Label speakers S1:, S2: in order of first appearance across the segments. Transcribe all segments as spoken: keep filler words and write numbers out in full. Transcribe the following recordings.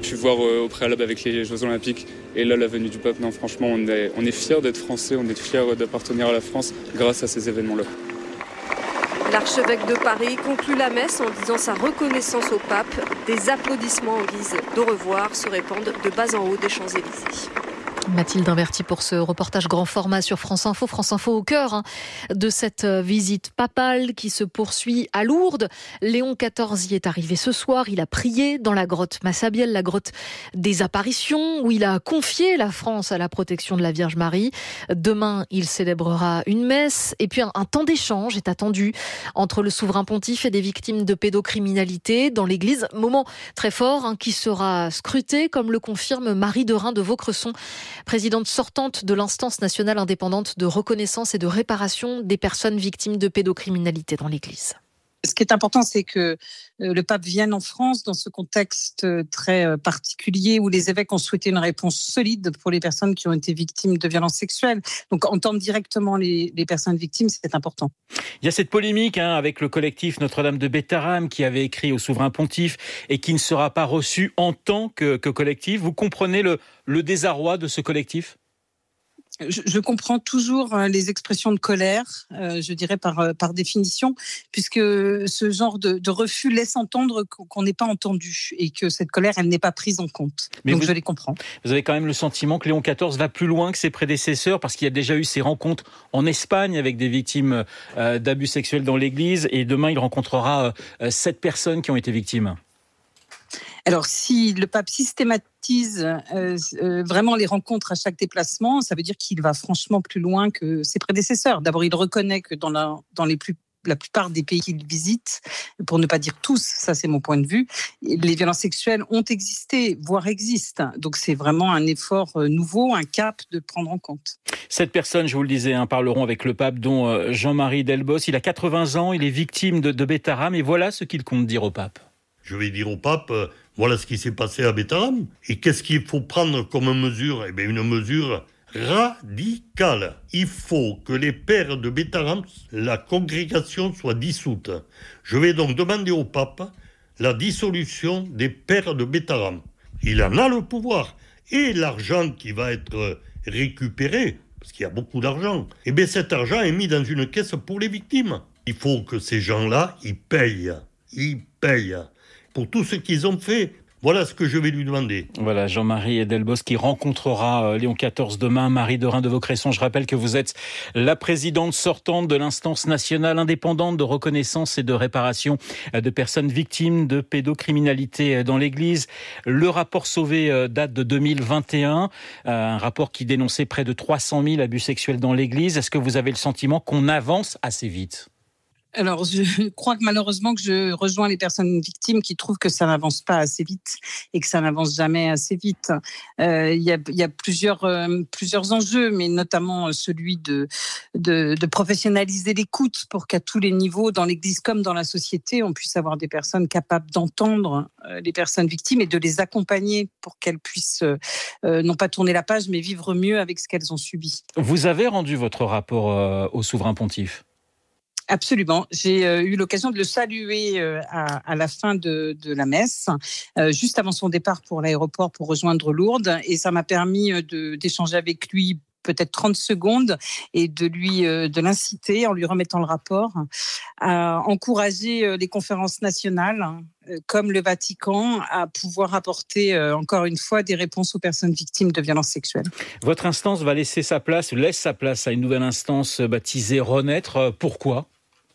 S1: Je suis voir euh, au préalable avec les Jeux Olympiques et là la venue du pape. Non, franchement, on est, on est fiers d'être français, on est fiers d'appartenir à la France grâce à ces événements-là.
S2: L'archevêque de Paris conclut la messe en disant sa reconnaissance au pape. Des applaudissements en guise d'au revoir se répandent de bas en haut des Champs-Élysées.
S3: Mathilde Inverti pour ce reportage grand format sur France Info. France Info au cœur hein, de cette visite papale qui se poursuit à Lourdes. Léon quatorze y est arrivé ce soir. Il a prié dans la grotte Massabielle, la grotte des apparitions, où il a confié la France à la protection de la Vierge Marie. Demain, il célébrera une messe. Et puis un, un temps d'échange est attendu entre le souverain pontife et des victimes de pédocriminalité dans l'église. Moment très fort hein, qui sera scruté, comme le confirme Marie de Reims de Vaucresson, présidente sortante de l'instance nationale indépendante de reconnaissance et de réparation des personnes victimes de pédocriminalité dans l'Église.
S4: Ce qui est important, c'est que le pape vienne en France dans ce contexte très particulier où les évêques ont souhaité une réponse solide pour les personnes qui ont été victimes de violences sexuelles. Donc, entendre directement les, les personnes victimes, c'est important.
S5: Il y a cette polémique hein, avec le collectif Notre-Dame de Bétharram qui avait écrit au souverain pontife et qui ne sera pas reçu en tant que, que collectif. Vous comprenez le, le désarroi de ce collectif ?
S4: Je, je comprends toujours les expressions de colère, euh, je dirais par, par définition, puisque ce genre de, de refus laisse entendre qu'on n'est pas entendu et que cette colère, elle n'est pas prise en compte. Mais Donc vous, je les comprends.
S5: Vous avez quand même le sentiment que Léon quatorze va plus loin que ses prédécesseurs parce qu'il y a déjà eu ces rencontres en Espagne avec des victimes euh, d'abus sexuels dans l'église et demain il rencontrera euh, sept personnes qui ont été victimes.
S4: Alors, si le pape systématise euh, euh, vraiment les rencontres à chaque déplacement, ça veut dire qu'il va franchement plus loin que ses prédécesseurs. D'abord, il reconnaît que dans, la, dans les plus, la plupart des pays qu'il visite, pour ne pas dire tous, ça c'est mon point de vue, les violences sexuelles ont existé, voire existent. Donc, c'est vraiment un effort nouveau, un cap de prendre en compte.
S5: Cette personne, je vous le disais, hein, parleront avec le pape, dont Jean-Marie Delbos. Il a quatre-vingts ans, il est victime de, de Bétharram et voilà ce qu'il compte dire au pape.
S6: Je vais dire au pape, euh, voilà ce qui s'est passé à Bétharram. Et qu'est-ce qu'il faut prendre comme mesure ? Eh bien, une mesure radicale. Il faut que les pères de Bétharram, la congrégation soit dissoute. Je vais donc demander au pape la dissolution des pères de Bétharram. Il en a le pouvoir. Et l'argent qui va être récupéré, parce qu'il y a beaucoup d'argent, eh bien, cet argent est mis dans une caisse pour les victimes. Il faut que ces gens-là, ils payent. Ils payent. Pour tout ce qu'ils ont fait. Voilà ce que je vais lui demander.
S5: Voilà, Jean-Marie Delbos qui rencontrera Léon quatorze demain. Marie de Reims de Vaucresson, je rappelle que vous êtes la présidente sortante de l'instance nationale indépendante de reconnaissance et de réparation de personnes victimes de pédocriminalité dans l'Église. Le rapport Sauvé date de deux mille vingt et un, un rapport qui dénonçait près de trois cent mille abus sexuels dans l'Église. Est-ce que vous avez le sentiment qu'on avance assez vite ?
S4: Alors, je crois que malheureusement que je rejoins les personnes victimes qui trouvent que ça n'avance pas assez vite et que ça n'avance jamais assez vite. Euh, il y a, il y a plusieurs, euh, plusieurs enjeux, mais notamment celui de, de, de professionnaliser l'écoute pour qu'à tous les niveaux, dans l'Église comme dans la société, on puisse avoir des personnes capables d'entendre euh, les personnes victimes et de les accompagner pour qu'elles puissent euh, non pas tourner la page, mais vivre mieux avec ce qu'elles ont subi.
S5: Vous avez rendu votre rapport euh, au souverain pontife ?
S4: Absolument. J'ai euh, eu l'occasion de le saluer euh, à, à la fin de, de la messe, euh, juste avant son départ pour l'aéroport pour rejoindre Lourdes. Et ça m'a permis de, d'échanger avec lui peut-être trente secondes et de lui euh, de l'inciter, en lui remettant le rapport, à encourager les conférences nationales, euh, comme le Vatican, à pouvoir apporter euh, encore une fois des réponses aux personnes victimes de violences sexuelles.
S5: Votre instance va laisser sa place, laisse sa place à une nouvelle instance baptisée Renaître. Pourquoi ?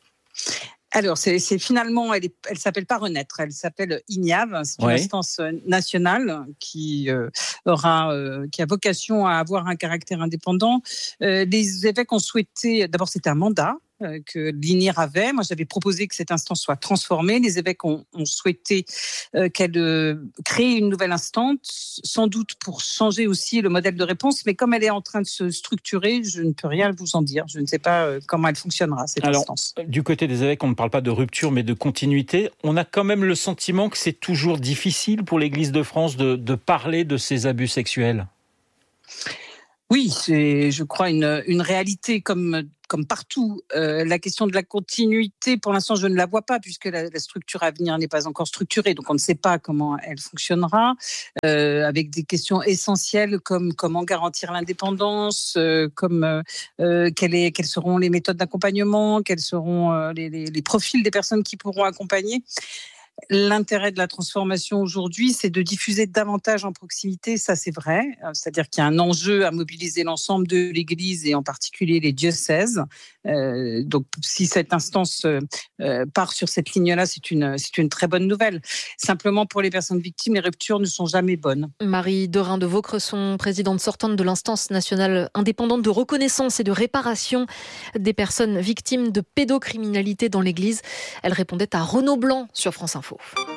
S4: Alors, c'est, c'est finalement, elle ne s'appelle pas Renaître, elle s'appelle I N I A V, c'est une
S5: ouais.
S4: instance nationale qui, euh, aura, euh, qui a vocation à avoir un caractère indépendant. Euh, les évêques ont souhaité, d'abord c'était un mandat euh, que l'I N I R avait, moi j'avais proposé que cette instance soit transformée, les évêques ont, ont souhaité euh, qu'elle euh, crée une nouvelle instance, sans doute pour changer aussi le modèle de réponse, mais comme elle est en train de se structurer, je ne peux rien vous en dire, je ne sais pas euh, comment elle fonctionnera cette
S5: Alors,
S4: instance.
S5: Du côté des évêques, on ne parle pas de rupture mais de continuité, on a quand même le sentiment que c'est toujours difficile pour l'Église de France de, de parler de ces abus sexuels.
S4: Oui, c'est, je crois, une, une réalité comme, comme partout, euh, la question de la continuité, pour l'instant, je ne la vois pas, puisque la, la structure à venir n'est pas encore structurée, donc on ne sait pas comment elle fonctionnera, euh, avec des questions essentielles comme comment garantir l'indépendance, euh, comme euh, quelle est, quelles seront les méthodes d'accompagnement, quels seront euh, les, les, les profils des personnes qui pourront accompagner. L'intérêt de la transformation aujourd'hui, c'est de diffuser davantage en proximité, ça c'est vrai, c'est-à-dire qu'il y a un enjeu à mobiliser l'ensemble de l'Église et en particulier les diocèses. Euh, donc si cette instance euh, part sur cette ligne-là, c'est une, c'est une très bonne nouvelle. Simplement pour les personnes victimes, les ruptures ne sont jamais bonnes.
S3: Marie Dorin de Vaucresson, présidente sortante de l'instance nationale indépendante de reconnaissance et de réparation des personnes victimes de pédocriminalité dans l'Église. Elle répondait à Renaud Blanc sur France Info.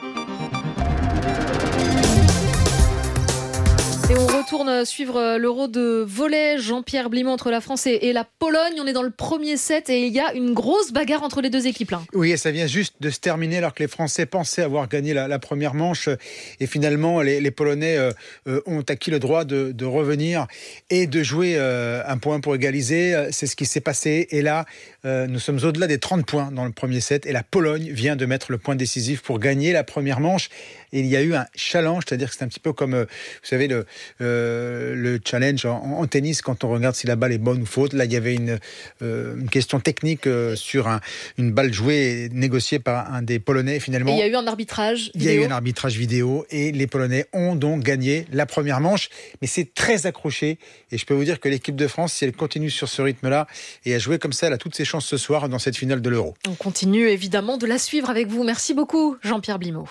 S3: Et on retourne suivre l'Euro de volley. Jean-Pierre Blimont entre la France et la Pologne. On est dans le premier set et il y a une grosse bagarre entre les deux équipes là.
S7: Oui, et ça vient juste de se terminer alors que les Français pensaient avoir gagné la, la première manche. Et finalement, les, les Polonais euh, ont acquis le droit de, de revenir et de jouer euh, un point pour égaliser. C'est ce qui s'est passé. Et là, euh, nous sommes au-delà des trente points dans le premier set. Et la Pologne vient de mettre le point décisif pour gagner la première manche. Et il y a eu un challenge, c'est-à-dire que c'est un petit peu comme, euh, vous savez, le, euh, le challenge en, en tennis quand on regarde si la balle est bonne ou faute. Là, il y avait une, euh, une question technique euh, sur un, une balle jouée négociée par un des Polonais. Finalement,
S3: et il y a eu un arbitrage vidéo.
S7: Il y a eu un arbitrage vidéo et les Polonais ont donc gagné la première manche. Mais c'est très accroché. Et je peux vous dire que l'équipe de France, si elle continue sur ce rythme-là et à jouer comme ça, elle a toutes ses chances ce soir dans cette finale de l'Euro.
S3: On continue évidemment de la suivre avec vous. Merci beaucoup, Jean-Pierre Blimont.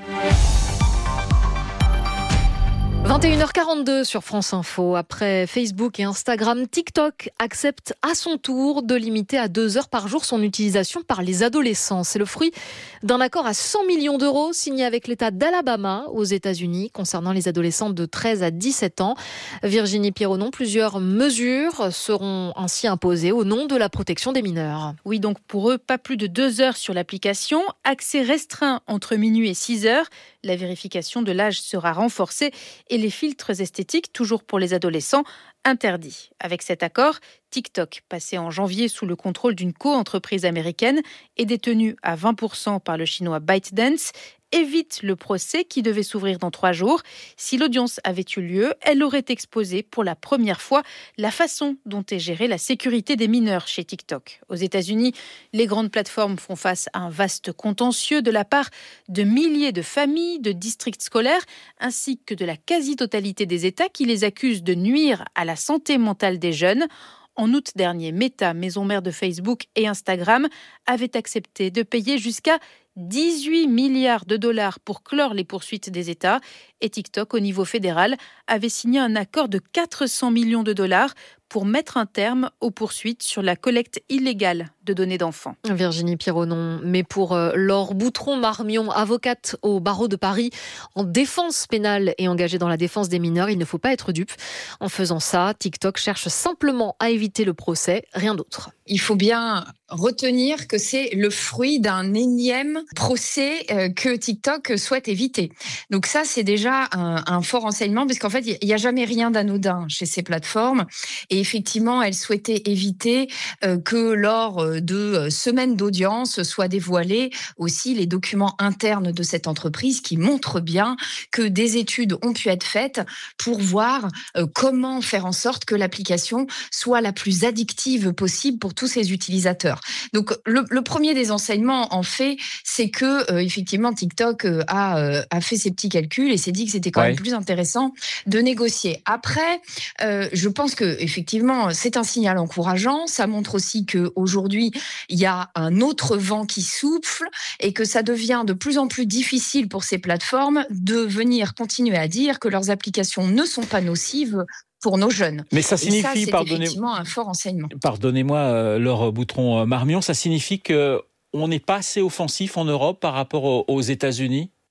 S3: vingt et une heures quarante-deux sur France Info. Après Facebook et Instagram, TikTok accepte à son tour de limiter à deux heures par jour son utilisation par les adolescents. C'est le fruit d'un accord à cent millions d'euros signé avec l'État d'Alabama aux États-Unis concernant les adolescents de treize à dix-sept ans. Virginie Pironon, plusieurs mesures seront ainsi imposées au nom de la protection des mineurs.
S8: Oui, donc pour eux, pas plus de deux heures sur l'application, accès restreint entre minuit et six heures. La vérification de l'âge sera renforcée et les filtres esthétiques, toujours pour les adolescents, interdits. Avec cet accord, TikTok, passé en janvier sous le contrôle d'une co-entreprise américaine et détenu à vingt pour cent par le chinois ByteDance, évite le procès qui devait s'ouvrir dans trois jours. Si l'audience avait eu lieu, elle aurait exposé pour la première fois la façon dont est gérée la sécurité des mineurs chez TikTok. Aux États-Unis, les grandes plateformes font face à un vaste contentieux de la part de milliers de familles, de districts scolaires, ainsi que de la quasi-totalité des États qui les accusent de nuire à la santé mentale des jeunes. En août dernier, Meta, maison mère de Facebook et Instagram, avait accepté de payer jusqu'à dix-huit milliards de dollars pour clore les poursuites des États. Et TikTok, au niveau fédéral, avait signé un accord de quatre cents millions de dollars pour mettre un terme aux poursuites sur la collecte illégale de données d'enfants.
S3: Virginie Pironon, mais pour euh, Laure Boutron-Marmion, avocate au barreau de Paris, en défense pénale et engagée dans la défense des mineurs, il ne faut pas être dupe. En faisant ça, TikTok cherche simplement à éviter le procès, rien d'autre.
S9: Il faut bien retenir que c'est le fruit d'un énième procès euh, que TikTok souhaite éviter. Donc ça, c'est déjà un, un fort renseignement, parce qu'en fait, il n'y a jamais rien d'anodin chez ces plateformes. Et effectivement, elle souhaitait éviter euh, que lors de semaines d'audience soient dévoilés aussi les documents internes de cette entreprise qui montrent bien que des études ont pu être faites pour voir euh, comment faire en sorte que l'application soit la plus addictive possible pour tous ses utilisateurs. Donc le, le premier des enseignements, en fait, c'est que euh, effectivement TikTok euh, a, euh, a fait ses petits calculs et s'est dit que c'était quand ouais. même plus intéressant de négocier. Après, euh, je pense que effectivement c'est un signal encourageant. Ça montre aussi que aujourd'hui il y a un autre vent qui souffle et que ça devient de plus en plus difficile pour ces plateformes de venir continuer à dire que leurs applications ne sont pas nocives pour nos jeunes.
S5: Mais ça signifie,
S9: et ça, c'est
S5: pardonnez,
S9: effectivement un fort enseignement.
S5: Pardonnez-moi, euh, Laure Boutron-Marmion, ça signifie qu'on n'est pas assez offensif en Europe par rapport aux, aux États-Unis ?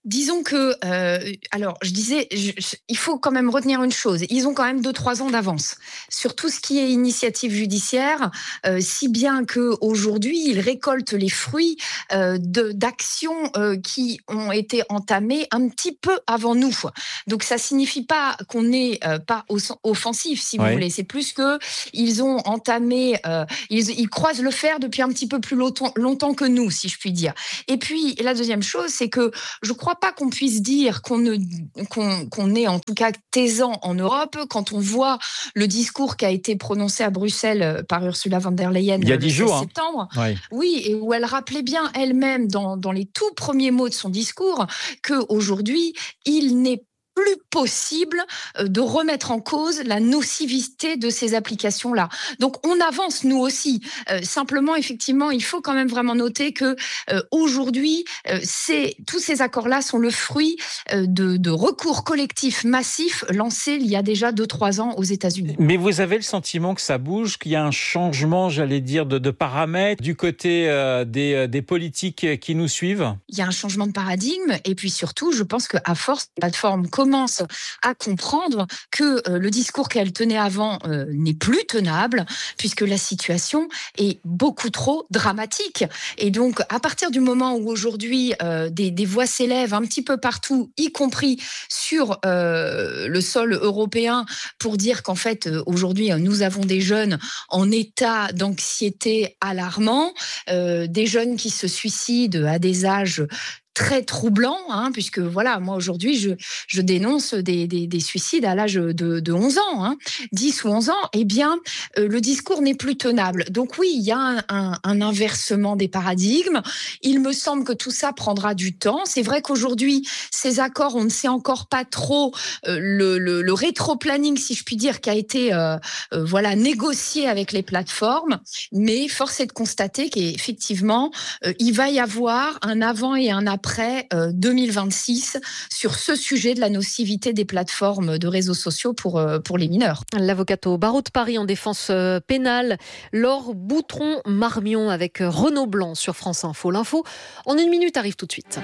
S9: Disons que, euh, alors je disais, je, je, il faut quand même retenir une chose, ils ont quand même deux trois ans d'avance sur tout ce qui est initiative judiciaire, euh, si bien qu'aujourd'hui ils récoltent les fruits euh, de, d'actions euh, qui ont été entamées un petit peu avant nous. Donc ça signifie pas qu'on n'est euh, pas offensif, si vous ouais. voulez, c'est plus que ils ont entamé, euh, ils, ils croisent le fer depuis un petit peu plus longtemps, longtemps que nous, si je puis dire. Et puis la deuxième chose, c'est que je crois pas qu'on puisse dire qu'on, ne, qu'on, qu'on est en tout cas taisant en Europe quand on voit le discours qui a été prononcé à Bruxelles par Ursula von der Leyen
S5: il y a dix jours,
S9: septembre.
S5: Hein. Oui.
S9: oui, et où elle rappelait bien elle-même dans, dans les tout premiers mots de son discours qu'aujourd'hui, il n'est plus possible de remettre en cause la nocivité de ces applications-là. Donc, on avance, nous aussi. Euh, simplement, effectivement, il faut quand même vraiment noter que euh, aujourd'hui, euh, c'est, tous ces accords-là sont le fruit euh, de, de recours collectifs massifs lancés il y a déjà deux trois ans aux États-Unis.
S5: Mais vous avez le sentiment que ça bouge, qu'il y a un changement, j'allais dire, de, de paramètres du côté euh, des, des politiques qui nous suivent?
S9: Il y a un changement de paradigme et puis surtout, je pense qu'à force, les plateformes commence à comprendre que euh, le discours qu'elle tenait avant euh, n'est plus tenable puisque la situation est beaucoup trop dramatique. Et donc, à partir du moment où aujourd'hui euh, des, des voix s'élèvent un petit peu partout, y compris sur euh, le sol européen, pour dire qu'en fait, euh, aujourd'hui, nous avons des jeunes en état d'anxiété alarmant, euh, des jeunes qui se suicident à des âges très troublant, hein, puisque voilà, moi aujourd'hui, je, je dénonce des, des, des suicides à l'âge de, de onze ans, hein, dix ou onze ans, eh bien, euh, le discours n'est plus tenable. Donc oui, il y a un, un, un inversement des paradigmes. Il me semble que tout ça prendra du temps. C'est vrai qu'aujourd'hui, ces accords, on ne sait encore pas trop euh, le, le, le rétro-planning, si je puis dire, qui a été euh, euh, voilà, négocié avec les plateformes, mais force est de constater qu'effectivement, euh, il va y avoir un avant et un après après euh, deux mille vingt-six sur ce sujet de la nocivité des plateformes de réseaux sociaux pour, euh, pour les mineurs.
S3: L'avocate au barreau de Paris en défense euh, pénale, Laure Boutron-Marmion avec Renaud Blanc sur France Info. L'info en une minute arrive tout de suite.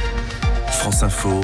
S10: France Info,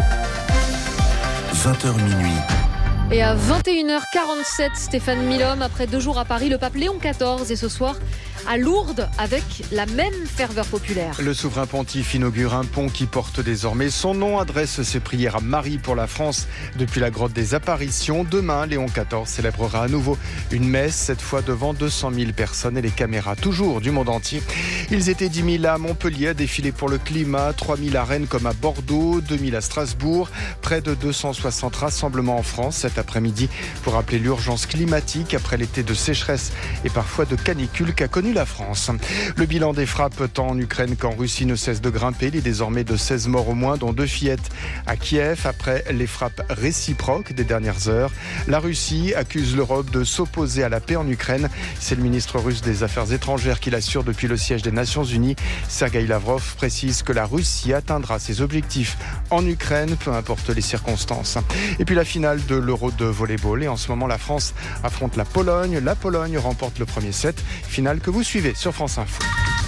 S10: vingt heures minuit.
S3: Et à vingt et une heures quarante-sept, Stéphane Milhomme, après deux jours à Paris, le pape Léon quatorze, et ce soir à Lourdes avec la même ferveur populaire.
S11: Le souverain pontife inaugure un pont qui porte désormais son nom, adresse ses prières à Marie pour la France depuis la grotte des apparitions. Demain, Léon quatorze célébrera à nouveau une messe, cette fois devant deux cent mille personnes et les caméras toujours du monde entier. Ils étaient dix mille à Montpellier à défiler pour le climat, trois mille à Rennes comme à Bordeaux, deux mille à Strasbourg, près de deux cent soixante rassemblements en France cet après-midi pour rappeler l'urgence climatique après l'été de sécheresse et parfois de canicule qu'a connu la France. Le bilan des frappes tant en Ukraine qu'en Russie ne cesse de grimper. Il est désormais de seize morts au moins, dont deux fillettes à Kiev après les frappes réciproques des dernières heures. La Russie accuse l'Europe de s'opposer à la paix en Ukraine. C'est le ministre russe des Affaires étrangères qui l'assure depuis le siège des Nations Unies. Sergueï Lavrov précise que la Russie atteindra ses objectifs en Ukraine, peu importe les circonstances. Et puis la finale de l'Euro de volleyball. Et en ce moment, la France affronte la Pologne. La Pologne remporte le premier set. Finale que vous suivez sur France Info.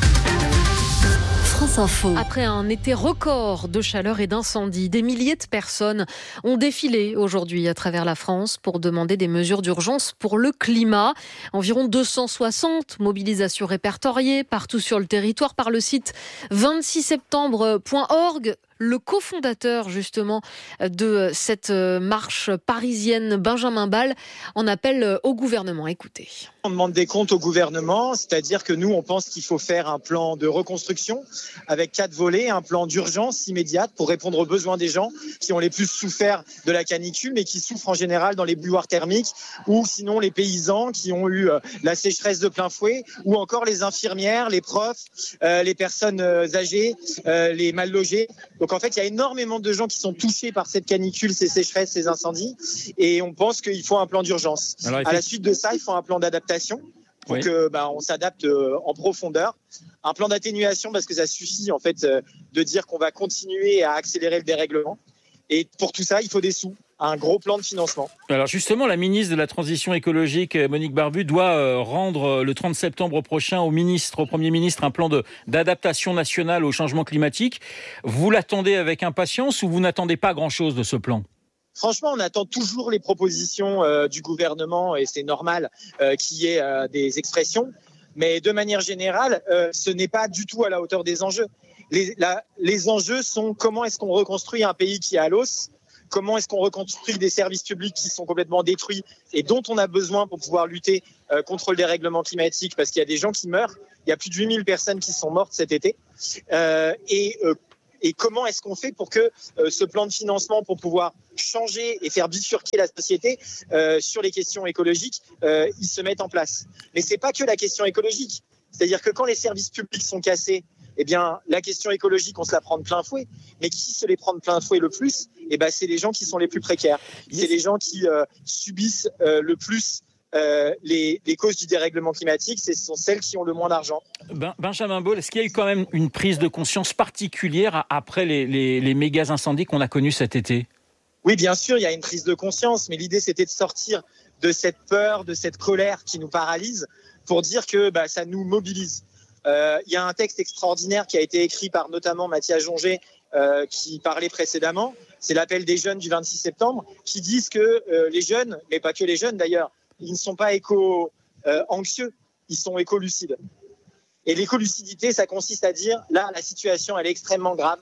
S3: France Info. Après un été record de chaleur et d'incendie, des milliers de personnes ont défilé aujourd'hui à travers la France pour demander des mesures d'urgence pour le climat. Environ deux cent soixante mobilisations répertoriées partout sur le territoire par le site vingt-six septembre point org. Le cofondateur justement de cette marche parisienne, Benjamin Ball, en appelle au gouvernement. Écoutez.
S12: On demande des comptes au gouvernement, c'est-à-dire que nous, on pense qu'il faut faire un plan de reconstruction avec quatre volets, un plan d'urgence immédiate pour répondre aux besoins des gens qui ont les plus souffert de la canicule, mais qui souffrent en général dans les bouilloires thermiques, ou sinon les paysans qui ont eu la sécheresse de plein fouet, ou encore les infirmières, les profs, euh, les personnes âgées, euh, les mal logés. Donc en fait, il y a énormément de gens qui sont touchés par cette canicule, ces sécheresses, ces incendies, et on pense qu'il faut un plan d'urgence. Alors, à la suite de ça, il faut un plan d'adaptation pour oui. que bah, on s'adapte en profondeur. Un plan d'atténuation parce que ça suffit en fait de dire qu'on va continuer à accélérer le dérèglement. Et pour tout ça, il faut des sous. un gros plan de financement.
S5: Alors justement, la ministre de la Transition écologique, Monique Barbu, doit rendre le trente septembre prochain au ministre, au Premier ministre, un plan de, d'adaptation nationale au changement climatique. Vous l'attendez avec impatience ou vous n'attendez pas grand-chose de ce plan ?
S12: Franchement, on attend toujours les propositions euh, du gouvernement et c'est normal euh, qu'il y ait euh, des expressions. Mais de manière générale, euh, ce n'est pas du tout à la hauteur des enjeux. Les, la, les enjeux sont comment est-ce qu'on reconstruit un pays qui est à l'os, comment est-ce qu'on reconstruit des services publics qui sont complètement détruits et dont on a besoin pour pouvoir lutter euh, contre le dérèglement climatique, parce qu'il y a des gens qui meurent. Il y a plus de huit mille personnes qui sont mortes cet été. Euh, et euh, Et comment est-ce qu'on fait pour que euh, ce plan de financement, pour pouvoir changer et faire bifurquer la société euh, sur les questions écologiques, euh, il se mette en place. Mais c'est pas que la question écologique. C'est-à-dire que quand les services publics sont cassés, eh bien, la question écologique, on se la prend de plein fouet. Mais qui se les prend de plein fouet le plus ? Eh ben, c'est les gens qui sont les plus précaires. C'est les gens qui euh, subissent euh, le plus Euh, les, les causes du dérèglement climatique, ce sont celles qui ont le moins d'argent.
S5: Ben, Benjamin Bol, est-ce qu'il y a eu quand même une prise de conscience particulière après les, les, les méga incendies qu'on a connus cet été ?
S12: Oui, bien sûr, il y a une prise de conscience, mais l'idée c'était de sortir de cette peur, de cette colère qui nous paralyse, pour dire que bah, ça nous mobilise. Euh, il y a un texte extraordinaire qui a été écrit par notamment Mathias Jonger, euh, qui parlait précédemment, c'est l'appel des jeunes du vingt-six septembre, qui disent que euh, les jeunes, mais pas que les jeunes d'ailleurs, ils ne sont pas éco-anxieux, euh, ils sont éco-lucides. Et l'éco-lucidité, ça consiste à dire, là, la situation, elle est extrêmement grave.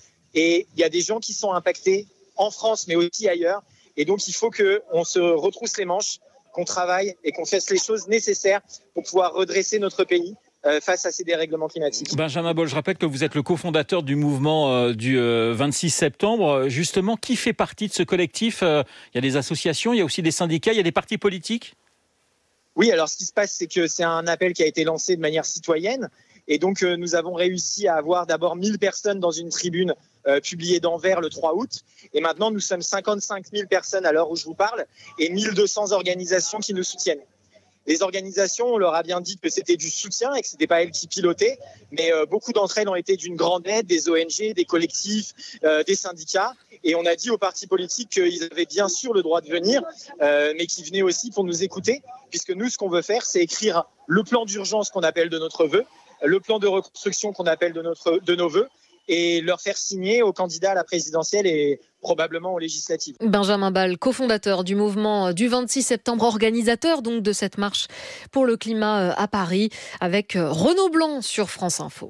S12: Et il y a des gens qui sont impactés en France, mais aussi ailleurs. Et donc, il faut qu'on se retrousse les manches, qu'on travaille et qu'on fasse les choses nécessaires pour pouvoir redresser notre pays euh, face à ces dérèglements climatiques.
S5: Benjamin Bol, je rappelle que vous êtes le cofondateur du mouvement euh, du euh, vingt-six septembre. Justement, qui fait partie de ce collectif ? euh, Il y a des associations, il y a aussi des syndicats, il y a des partis politiques ?
S12: Oui, alors ce qui se passe, c'est que c'est un appel qui a été lancé de manière citoyenne. Et donc, euh, nous avons réussi à avoir d'abord mille personnes dans une tribune euh, publiée d'Anvers le trois août. Et maintenant, nous sommes cinquante-cinq mille personnes à l'heure où je vous parle et mille deux cents organisations qui nous soutiennent. Les organisations, on leur a bien dit que c'était du soutien et que c'était pas elles qui pilotaient, mais euh, beaucoup d'entre elles ont été d'une grande aide, des O N G, des collectifs, euh, des syndicats. Et on a dit aux partis politiques qu'ils avaient bien sûr le droit de venir, euh, mais qu'ils venaient aussi pour nous écouter, puisque nous, ce qu'on veut faire, c'est écrire le plan d'urgence qu'on appelle de notre vœu, le plan de reconstruction qu'on appelle de, notre, de nos vœux, et leur faire signer aux candidats à la présidentielle et probablement aux législatives.
S3: Benjamin Bal, cofondateur du mouvement du vingt-six septembre, organisateur donc de cette marche pour le climat à Paris, avec Renaud Blanc sur France Info.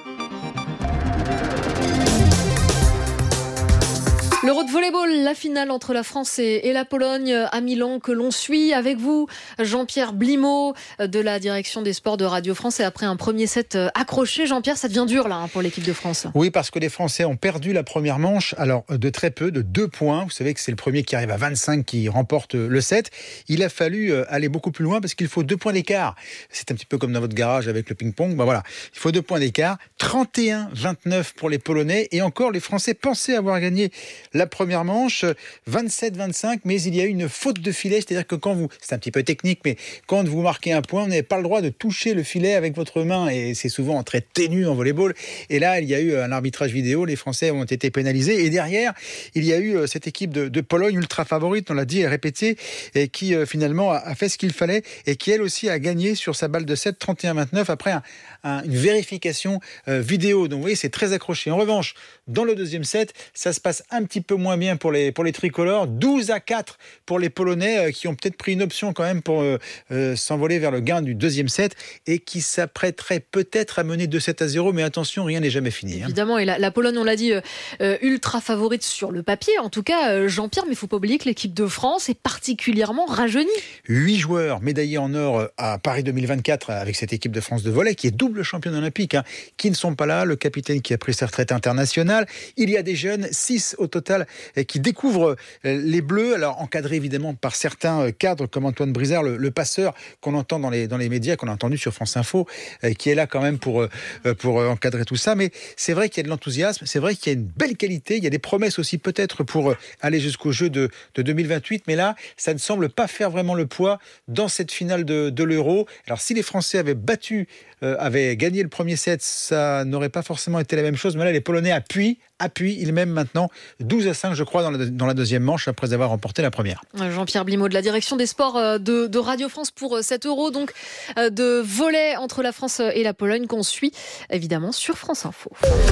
S3: L'Euro de volleyball, la finale entre la France et la Pologne à Milan que l'on suit avec vous, Jean-Pierre Blimaud de la direction des sports de Radio France. Et après un premier set accroché, Jean-Pierre, ça devient dur là pour l'équipe de France.
S7: Oui, parce que les Français ont perdu la première manche, alors de très peu, de deux points. Vous savez que c'est le premier qui arrive à vingt-cinq qui remporte le set. Il a fallu aller beaucoup plus loin parce qu'il faut deux points d'écart. C'est un petit peu comme dans votre garage avec le ping-pong. Ben voilà, il faut deux points d'écart. trente et un vingt-neuf pour les Polonais. Et encore, les Français pensaient avoir gagné la première manche, vingt-sept vingt-cinq, mais il y a eu une faute de filet, c'est-à-dire que quand vous, c'est un petit peu technique, mais quand vous marquez un point, vous n'avez pas le droit de toucher le filet avec votre main, et c'est souvent très ténu en volleyball. Et là, il y a eu un arbitrage vidéo, les Français ont été pénalisés, et derrière, il y a eu cette équipe de, de Pologne ultra favorite, on l'a dit et répété, et qui euh, finalement a, a fait ce qu'il fallait, et qui elle aussi a gagné sur sa balle de set, trente et un vingt-neuf, après un, un, une vérification euh, vidéo. Donc vous voyez, c'est très accroché. En revanche, dans le deuxième set, ça se passe un petit peu moins bien pour les, pour les tricolores. douze à quatre pour les Polonais euh, qui ont peut-être pris une option quand même pour euh, euh, s'envoler vers le gain du deuxième set et qui s'apprêteraient peut-être à mener deux sept à zéro. Mais attention, rien n'est jamais fini. Hein.
S3: Évidemment, et la, la Pologne, on l'a dit, euh, ultra favorite sur le papier. En tout cas, euh, Jean-Pierre, mais il ne faut pas oublier que l'équipe de France est particulièrement rajeunie.
S7: Huit joueurs médaillés en or à Paris deux mille vingt-quatre avec cette équipe de France de volley qui est double championne olympique, hein, qui ne sont pas là. Le capitaine qui a pris sa retraite internationale. Il y a des jeunes, six au total, qui découvrent les Bleus, alors encadrés évidemment par certains cadres comme Antoine Brizard, le, le passeur qu'on entend dans les, dans les médias, qu'on a entendu sur France Info, qui est là quand même pour, pour encadrer tout ça. Mais c'est vrai qu'il y a de l'enthousiasme, c'est vrai qu'il y a une belle qualité, il y a des promesses aussi peut-être pour aller jusqu'aux Jeux de, de deux mille vingt-huit, mais là, ça ne semble pas faire vraiment le poids dans cette finale de, de l'Euro. Alors si les Français avaient battu, euh, avaient avaient gagné le premier set, ça n'aurait pas forcément été la même chose. Mais là, les Polonais appuient, appuient. Ils mènent maintenant douze à cinq, je crois, dans la, dans la deuxième manche, après avoir remporté la première.
S3: Jean-Pierre Blimaud de la direction des sports de, de Radio France pour cet Euro, donc de volley entre la France et la Pologne qu'on suit évidemment sur France Info.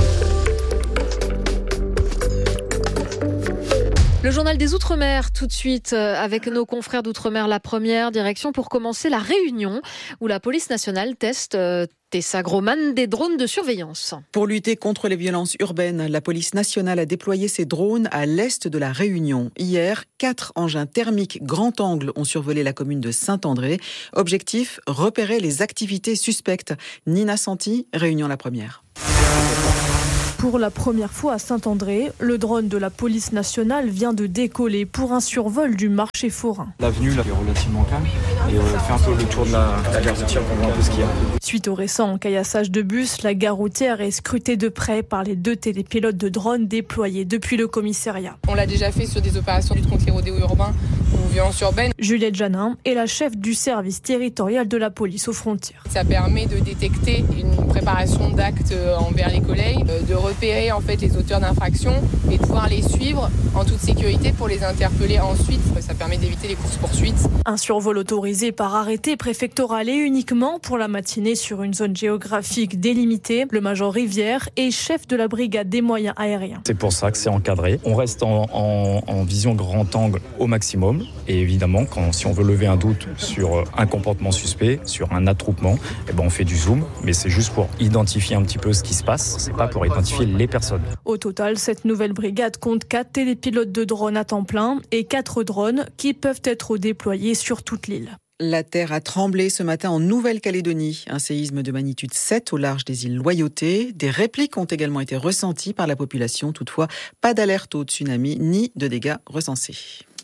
S3: Le journal des Outre-mer, tout de suite, avec nos confrères d'Outre-mer. La première direction pour commencer la Réunion, où la police nationale teste euh, Tessa Groman, des drones de surveillance.
S13: Pour lutter contre les violences urbaines, la police nationale a déployé ses drones à l'est de la Réunion. Hier, quatre engins thermiques grand angle ont survolé la commune de Saint-André. Objectif, repérer les activités suspectes. Nina Santi, Réunion la première.
S14: Pour la première fois à Saint-André, le drone de la police nationale vient de décoller pour un survol du marché forain.
S15: L'avenue là, est relativement calme et on fait un peu le tour de la, la gare routière pour voir un peu ce qu'il y a.
S14: Suite au récent encaillassage de bus, la gare routière est scrutée de près par les deux télépilotes de drones déployés depuis le commissariat.
S16: On l'a déjà fait sur des opérations de lutte contre les rodéos urbains ou violences urbaines.
S14: Juliette Janin est la chef du service territorial de la police aux frontières.
S16: Ça permet de détecter une préparation d'actes envers les collègues, de repérer en fait les auteurs d'infractions et de pouvoir les suivre en toute sécurité pour les interpeller ensuite. Ça permet d'éviter les courses-poursuites.
S14: Un survol autorisé par arrêté préfectoral et uniquement pour la matinée sur une zone géographique délimitée. Le major Rivière est chef de la brigade des moyens aériens.
S15: C'est pour ça que c'est encadré. On reste en, en, en vision grand angle au maximum. Et évidemment, quand, si on veut lever un doute sur un comportement suspect, sur un attroupement, eh ben on fait du zoom. Mais c'est juste pour identifier un petit peu ce qui se passe. C'est pas pour identifier les personnes.
S14: Au total, cette nouvelle brigade compte quatre télépilotes de drones à temps plein et quatre drones qui peuvent être déployés sur toute l'île.
S13: La terre a tremblé ce matin en Nouvelle-Calédonie. Un séisme de magnitude sept au large des îles Loyauté. Des répliques ont également été ressenties par la population. Toutefois, pas d'alerte au tsunami ni de dégâts recensés.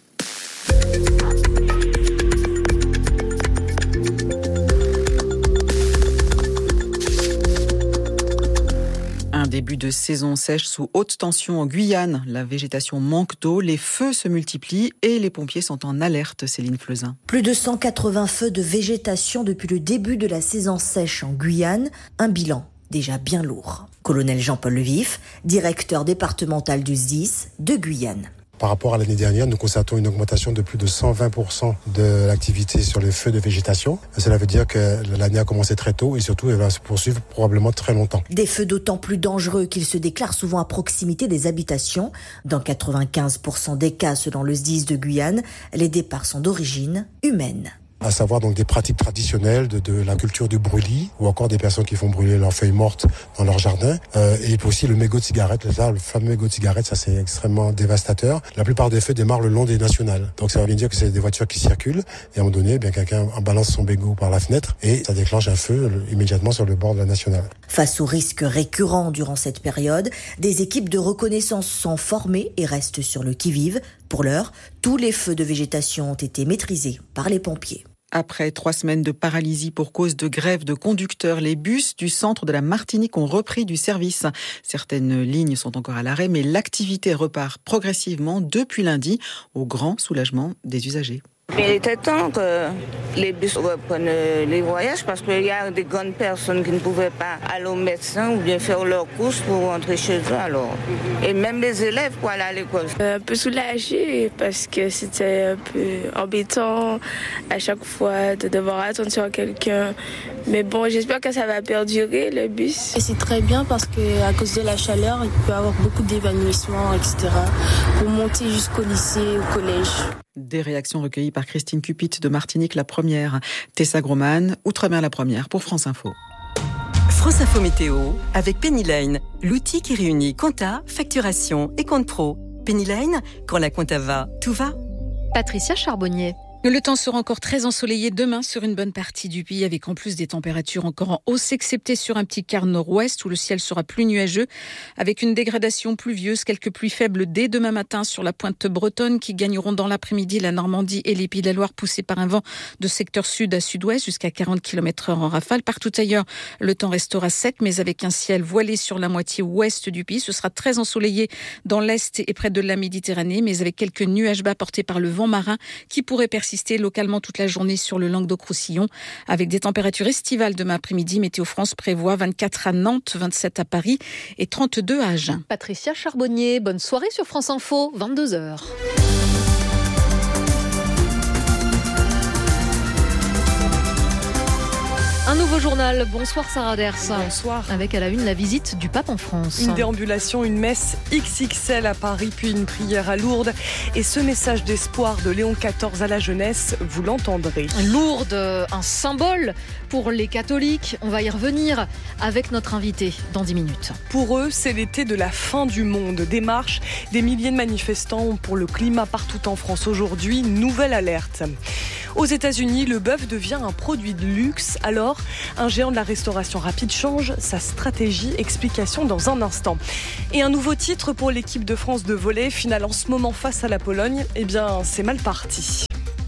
S13: Un début de saison sèche sous haute tension en Guyane. La végétation manque d'eau, les feux se multiplient et les pompiers sont en alerte, Céline Fleuzin.
S17: Plus de cent quatre-vingts feux de végétation depuis le début de la saison sèche en Guyane. Un bilan déjà bien lourd. Colonel Jean-Paul Levif, directeur départemental du S D I S de Guyane.
S18: Par rapport à l'année dernière, nous constatons une augmentation de plus de cent vingt pour cent de l'activité sur les feux de végétation. Cela veut dire que l'année a commencé très tôt et surtout elle va se poursuivre probablement très longtemps.
S17: Des feux d'autant plus dangereux qu'ils se déclarent souvent à proximité des habitations. Dans quatre-vingt-quinze pour cent des cas, selon le S D I S de Guyane, les départs sont d'origine humaine.
S18: À savoir donc des pratiques traditionnelles de, de la culture du brûlis ou encore des personnes qui font brûler leurs feuilles mortes dans leur jardin euh, et puis aussi le mégot de cigarette, là, le fameux mégot de cigarette, ça c'est extrêmement dévastateur. La plupart des feux démarrent le long des nationales, donc ça veut bien dire que c'est des voitures qui circulent et à un moment donné, bien quelqu'un balance son mégot par la fenêtre et ça déclenche un feu immédiatement sur le bord de la nationale.
S17: Face aux risques récurrents durant cette période, des équipes de reconnaissance sont formées et restent sur le qui-vive. Pour l'heure, tous les feux de végétation ont été maîtrisés par les pompiers.
S13: Après trois semaines de paralysie pour cause de grève de conducteurs, les bus du centre de la Martinique ont repris du service. Certaines lignes sont encore à l'arrêt, mais l'activité repart progressivement depuis lundi, au grand soulagement des usagers.
S19: Il était temps que les bus reprennent les voyages parce qu'il y a des grandes personnes qui ne pouvaient pas aller au médecin ou bien faire leurs courses pour rentrer chez eux. Alors. Et même les élèves pour aller à l'école.
S20: Un peu soulagée parce que c'était un peu embêtant à chaque fois de devoir attendre sur quelqu'un. Mais bon, j'espère que ça va perdurer le bus.
S21: Et c'est très bien parce qu'à cause de la chaleur, il peut y avoir beaucoup d'évanouissements, et cetera pour monter jusqu'au lycée, au collège.
S13: Des réactions recueillies par Christine Cupit de Martinique, la première. Tessa Groman, Outre-mer, la première, pour France Info.
S22: France Info Météo, avec Pennyline, l'outil qui réunit compta, facturation et compte pro. Pennyline, quand la compta va, tout va.
S3: Patricia Charbonnier.
S23: Le temps sera encore très ensoleillé demain sur une bonne partie du pays, avec en plus des températures encore en hausse, excepté sur un petit quart nord-ouest où le ciel sera plus nuageux, avec une dégradation pluvieuse, quelques pluies faibles dès demain matin sur la pointe bretonne qui gagneront dans l'après-midi la Normandie et les Pays de la Loire, poussés par un vent de secteur sud à sud-ouest jusqu'à quarante kilomètres heure en rafale. Partout ailleurs, le temps restera sec, mais avec un ciel voilé sur la moitié ouest du pays. Ce sera très ensoleillé dans l'est et près de la Méditerranée, mais avec quelques nuages bas portés par le vent marin qui pourraient persister persister localement toute la journée sur le Languedoc-Roussillon avec des températures estivales demain après-midi. Météo France prévoit vingt-quatre à Nantes, vingt-sept à Paris et trente-deux à Agen.
S3: Patricia Charbonnier, bonne soirée sur France Info, vingt-deux heures. Un nouveau journal. Bonsoir Sarah Ders.
S1: Bonsoir.
S3: Avec à la une la visite du pape en France.
S1: Une déambulation, une messe X X L à Paris, puis une prière à Lourdes. Et ce message d'espoir de Léon quatorze à la jeunesse, vous l'entendrez.
S3: Lourdes, un symbole pour les catholiques. On va y revenir avec notre invité dans dix minutes.
S1: Pour eux, c'est l'été de la fin du monde. Des marches, des milliers de manifestants pour le climat partout en France aujourd'hui. Nouvelle alerte. Aux États-Unis, le bœuf devient un produit de luxe. Alors, un géant de la restauration rapide change sa stratégie. Explication dans un instant. Et un nouveau titre pour l'équipe de France de volley. Finale en ce moment face à la Pologne. Eh bien, c'est mal parti.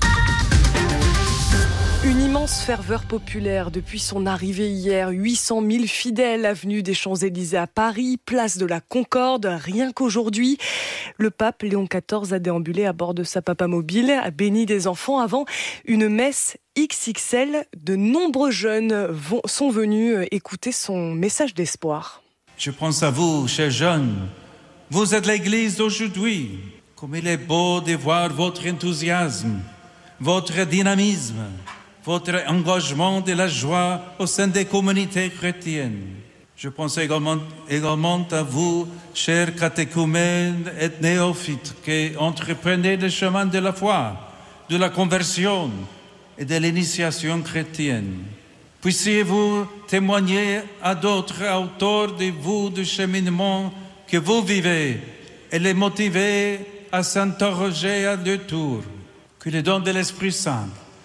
S1: Une immense ferveur populaire depuis son arrivée hier. huit cent mille fidèles, avenue des Champs-Élysées à Paris, place de la Concorde. Rien qu'aujourd'hui, le pape Léon quatorze a déambulé à bord de sa papamobile, a béni des enfants avant une messe X X L. De nombreux jeunes vont, sont venus écouter son message d'espoir.
S2: Je pense à vous, chers jeunes. Vous êtes l'Église d'aujourd'hui. Comme il est beau de voir votre enthousiasme, votre dynamisme, votre engagement de la joie au sein des communautés chrétiennes. Je pense également, également à vous, chers catéchumènes et néophytes, qui entreprenez le chemin de la foi, de la conversion et de l'initiation chrétienne. Puissiez-vous témoigner à d'autres autour de vous du cheminement que vous vivez et les motiver à s'interroger à deux tours. Que le don de l'Esprit Saint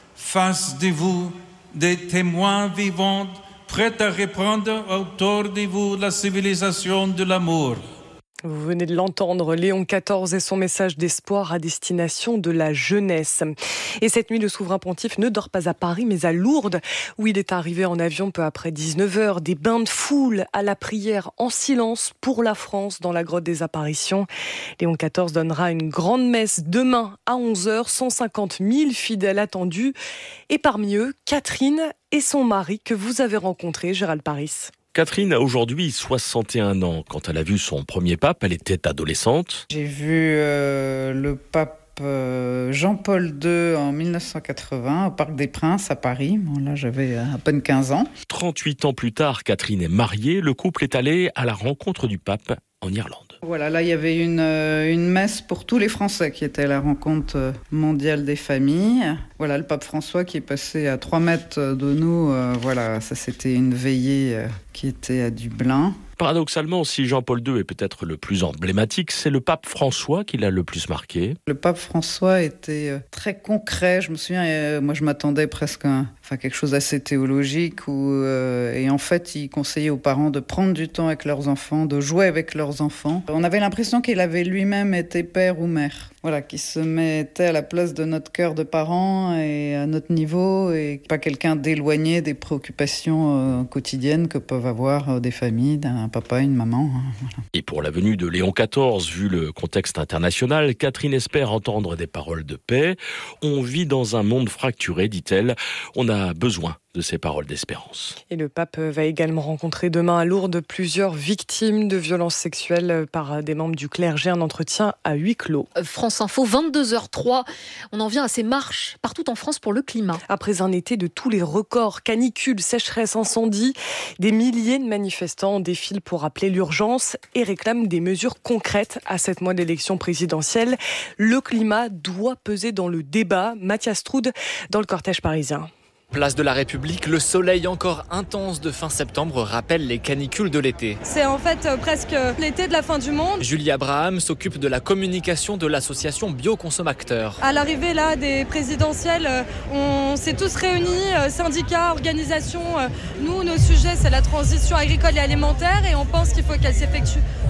S2: fasse de vous des témoins vivants, prêts à reprendre autour de vous la civilisation de l'amour.
S1: Vous venez de l'entendre, Léon quatorze et son message d'espoir à destination de la jeunesse. Et cette nuit, le souverain pontife ne dort pas à Paris, mais à Lourdes, où il est arrivé en avion peu après dix-neuf heures. Des bains de foule à la prière en silence pour la France dans la grotte des apparitions. Léon quatorze donnera une grande messe demain à onze heures, cent cinquante mille fidèles attendus. Et parmi eux, Catherine et son mari que vous avez rencontrés, Gérald Paris.
S6: Catherine a aujourd'hui soixante et un ans. Quand elle a vu son premier pape, elle était adolescente.
S24: J'ai vu euh, le pape euh, Jean-Paul deux en mille neuf cent quatre-vingts au Parc des Princes à Paris. Bon, là, j'avais à peine quinze ans.
S6: trente-huit ans plus tard, Catherine est mariée. Le couple est allé à la rencontre du pape en Irlande.
S24: Voilà, là, il y avait une, une messe pour tous les Français qui était à la rencontre mondiale des familles. Voilà, le pape François qui est passé à trois mètres de nous. Euh, voilà, ça, c'était une veillée euh, qui était à Dublin.
S6: Paradoxalement, si Jean-Paul deux est peut-être le plus emblématique, c'est le pape François qui l'a le plus marqué.
S24: Le pape François était très concret. Je me souviens, moi je m'attendais presque à enfin, quelque chose d'assez théologique. Où, euh, et en fait, il conseillait aux parents de prendre du temps avec leurs enfants, de jouer avec leurs enfants. On avait l'impression qu'il avait lui-même été père ou mère. Voilà, qu'il se mettait à la place de notre cœur de parents et à notre niveau, et pas quelqu'un d'éloigné des préoccupations euh, quotidiennes que peuvent avoir euh, des familles, d'un un papa, une maman. Hein, voilà.
S6: Et pour la venue de Léon quatorze, vu le contexte international, Catherine espère entendre des paroles de paix. On vit dans un monde fracturé, dit-elle. On a besoin de ces paroles d'espérance.
S1: Et le pape va également rencontrer demain à Lourdes plusieurs victimes de violences sexuelles par des membres du clergé. Un entretien à huis clos.
S3: France Info, vingt-deux heures trois. On en vient à ces marches partout en France pour le climat.
S1: Après un été de tous les records, canicule, sécheresse, incendie, des milliers de manifestants défilent pour rappeler l'urgence et réclament des mesures concrètes à sept mois d'élection présidentielle. Le climat doit peser dans le débat. Mathias Troud dans le cortège parisien.
S25: Place de la République, le soleil encore intense de fin septembre rappelle les canicules de l'été.
S26: C'est en fait presque l'été de la fin du monde.
S25: Julie Abraham s'occupe de la communication de l'association Bioconsommateurs.
S26: À l'arrivée là des présidentielles, on s'est tous réunis, syndicats, organisations. Nous, nos sujets, c'est la transition agricole et alimentaire et on pense qu'il faut qu'elle s'effectue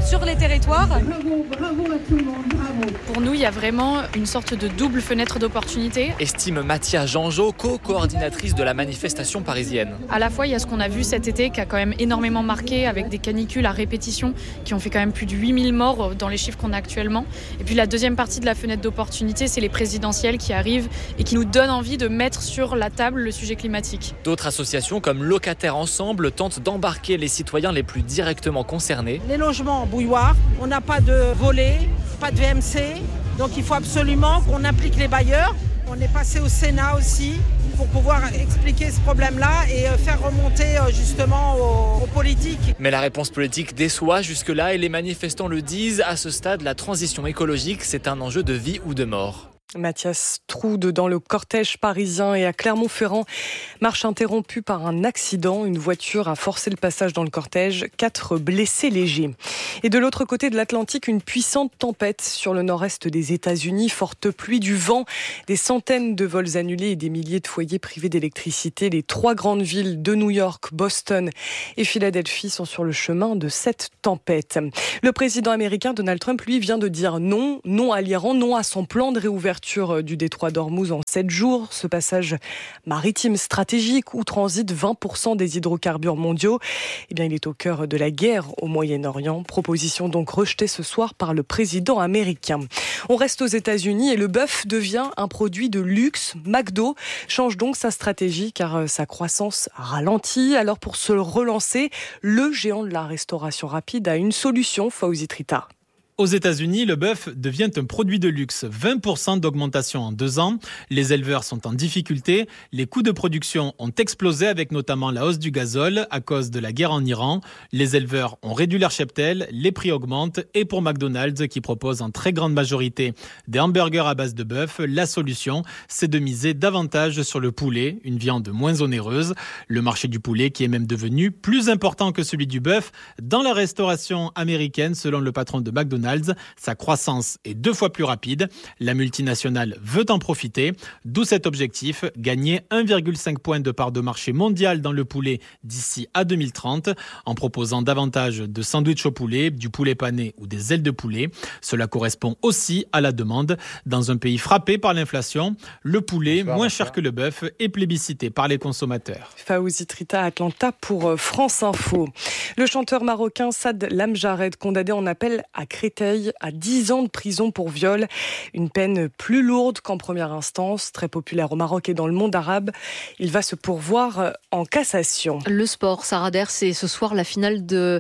S26: sur les territoires.
S4: Bravo, bravo à tout le monde, bravo.
S5: Pour nous, il y a vraiment une sorte de double fenêtre d'opportunité.
S25: Estime Mathia Jeanjot, co-coordinatrice de la manifestation parisienne.
S5: À la fois, il y a ce qu'on a vu cet été qui a quand même énormément marqué avec des canicules à répétition qui ont fait quand même plus de huit mille morts dans les chiffres qu'on a actuellement. Et puis la deuxième partie de la fenêtre d'opportunité, c'est les présidentielles qui arrivent et qui nous donnent envie de mettre sur la table le sujet climatique.
S25: D'autres associations comme Locataires Ensemble tentent d'embarquer les citoyens les plus directement concernés.
S8: Les logements bouilloires, on n'a pas de volet, pas de V M C, donc il faut absolument qu'on implique les bailleurs. On est passé au Sénat aussi pour pouvoir expliquer ce problème-là et faire remonter justement aux, aux politiques.
S25: Mais la réponse politique déçoit jusque-là et les manifestants le disent, à ce stade, la transition écologique, c'est un enjeu de vie ou de mort.
S1: Mathias Troude dans le cortège parisien et à Clermont-Ferrand. Marche interrompue par un accident. Une voiture a forcé le passage dans le cortège. Quatre blessés légers. Et de l'autre côté de l'Atlantique, une puissante tempête sur le nord-est des États-Unis. Forte pluie, du vent, des centaines de vols annulés et des milliers de foyers privés d'électricité. Les trois grandes villes de New York, Boston et Philadelphie sont sur le chemin de cette tempête. Le président américain Donald Trump, lui, vient de dire non, non à l'Iran, non à son plan de réouverture du détroit d'Ormuz en sept jours. Ce passage maritime stratégique où transitent vingt pour cent des hydrocarbures mondiaux, eh bien, il est au cœur de la guerre au Moyen-Orient. Proposition donc rejetée ce soir par le président américain. On reste aux États-Unis et le bœuf devient un produit de luxe. McDo change donc sa stratégie car sa croissance ralentit. Alors pour se relancer, le géant de la restauration rapide a une solution, Fawzi Trita.
S9: Aux États-Unis, le bœuf devient un produit de luxe. vingt pour cent d'augmentation en deux ans. Les éleveurs sont en difficulté. Les coûts de production ont explosé avec notamment la hausse du gazole à cause de la guerre en Iran. Les éleveurs ont réduit leur cheptel, les prix augmentent. Et pour McDonald's, qui propose en très grande majorité des hamburgers à base de bœuf, la solution, c'est de miser davantage sur le poulet, une viande moins onéreuse. Le marché du poulet qui est même devenu plus important que celui du bœuf dans la restauration américaine, selon le patron de McDonald's. Sa croissance est deux fois plus rapide. La multinationale veut en profiter, d'où cet objectif, gagner un virgule cinq point de part de marché mondial dans le poulet d'ici à deux mille trente, en proposant davantage de sandwichs au poulet, du poulet pané ou des ailes de poulet. Cela correspond aussi à la demande. Dans un pays frappé par l'inflation, le poulet, bonsoir, moins cher que le bœuf, est plébiscité par les consommateurs.
S1: Fawzi Trita, Atlanta pour France Info. Le chanteur marocain Saad Lamjared, condamné en appel à Créteil à dix ans de prison pour viol. Une peine plus lourde qu'en première instance, très populaire au Maroc et dans le monde arabe. Il va se pourvoir en cassation.
S3: Le sport, Sarah Der, c'est ce soir la finale de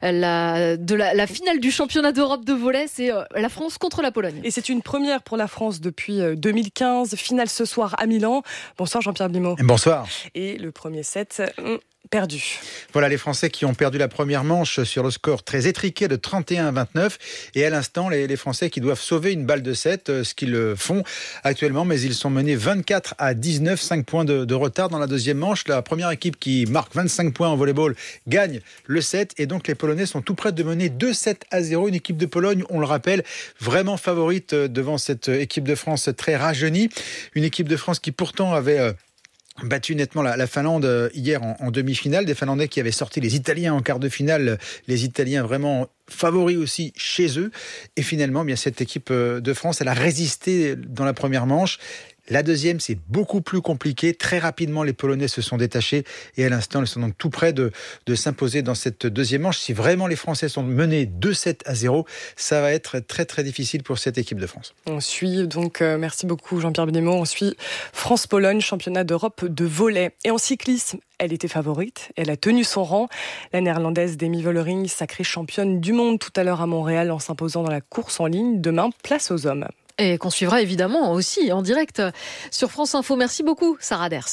S3: la, de la, la finale du championnat d'Europe de volley. C'est la France contre la Pologne.
S1: Et c'est une première pour la France depuis deux mille quinze. Finale ce soir à Milan. Bonsoir Jean-Pierre Blimaud.
S7: Bonsoir.
S1: Et le premier set... perdu.
S7: Voilà les Français qui ont perdu la première manche sur le score très étriqué de trente et un à vingt-neuf. Et à l'instant, les, les Français qui doivent sauver une balle de set, ce qu'ils font actuellement, mais ils sont menés vingt-quatre à dix-neuf, cinq points de, de retard dans la deuxième manche. La première équipe qui marque vingt-cinq points en volleyball gagne le set. Et donc les Polonais sont tout près de mener deux sept à zéro. Une équipe de Pologne, on le rappelle, vraiment favorite devant cette équipe de France très rajeunie. Une équipe de France qui pourtant avait... Euh, battu nettement la, la Finlande hier en, en demi-finale, des Finlandais qui avaient sorti les Italiens en quart de finale, les Italiens vraiment favoris aussi chez eux. Et finalement, bien cette équipe de France, elle a résisté dans la première manche. La deuxième, c'est beaucoup plus compliqué. Très rapidement, les Polonais se sont détachés et à l'instant, ils sont donc tout près de, de s'imposer dans cette deuxième manche. Si vraiment les Français sont menés deux sept à zéro, ça va être très très difficile pour cette équipe de France.
S1: On suit donc, euh, merci beaucoup Jean-Pierre Blimaud, on suit France-Pologne, championnat d'Europe de volley. Et en cyclisme, elle était favorite, elle a tenu son rang. La néerlandaise Demi Vollering, sacrée championne du monde tout à l'heure à Montréal en s'imposant dans la course en ligne. Demain, place aux hommes.
S3: Et qu'on suivra évidemment aussi en direct sur France Info. Merci beaucoup, Sarah Ders.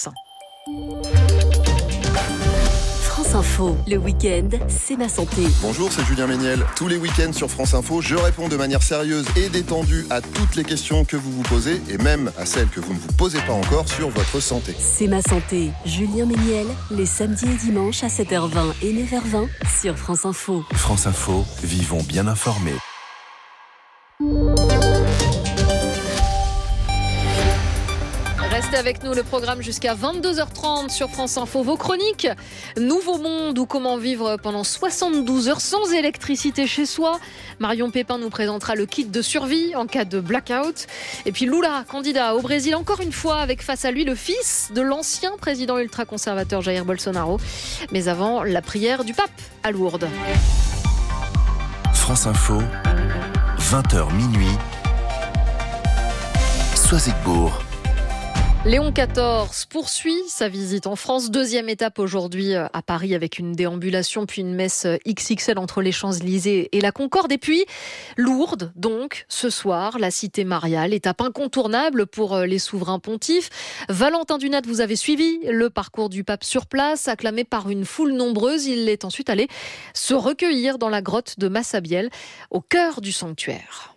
S10: France Info, le week-end, c'est ma santé.
S11: Bonjour, c'est Julien Méniel. Tous les week-ends sur France Info, je réponds de manière sérieuse et détendue à toutes les questions que vous vous posez et même à celles que vous ne vous posez pas encore sur votre santé.
S10: C'est ma santé, Julien Méniel, les samedis et dimanches à sept heures vingt et neuf heures vingt sur France Info.
S27: France Info, vivons bien informés.
S3: Restez avec nous, le programme jusqu'à vingt-deux heures trente sur France Info. Vos chroniques, Nouveau Monde ou comment vivre pendant soixante-douze heures sans électricité chez soi. Marion Pépin nous présentera le kit de survie en cas de blackout. Et puis Lula, candidat au Brésil encore une fois, avec face à lui le fils de l'ancien président ultra-conservateur Jair Bolsonaro. Mais avant, la prière du pape à Lourdes.
S27: France Info, vingt heures minuit, Soisigbourg.
S3: Léon quatorze poursuit sa visite en France. Deuxième étape aujourd'hui à Paris avec une déambulation puis une messe X X L entre les Champs-Élysées et la Concorde. Et puis Lourdes, donc, ce soir, la cité mariale, étape incontournable pour les souverains pontifs. Valentin Dunat, vous avez suivi le parcours du pape sur place, acclamé par une foule nombreuse. Il est ensuite allé se recueillir dans la grotte de Massabielle, au cœur du sanctuaire.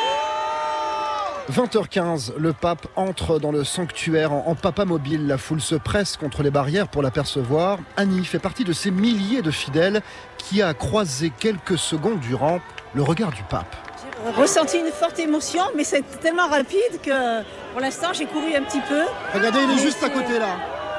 S12: vingt heures quinze, le pape entre dans le sanctuaire en, en papa mobile. La foule se presse contre les barrières pour l'apercevoir. Annie fait partie de ces milliers de fidèles qui a croisé quelques secondes durant le regard du pape.
S14: J'ai ressenti une forte émotion, mais c'est tellement rapide que pour l'instant j'ai couru un petit peu.
S12: Regardez, il est juste à côté là.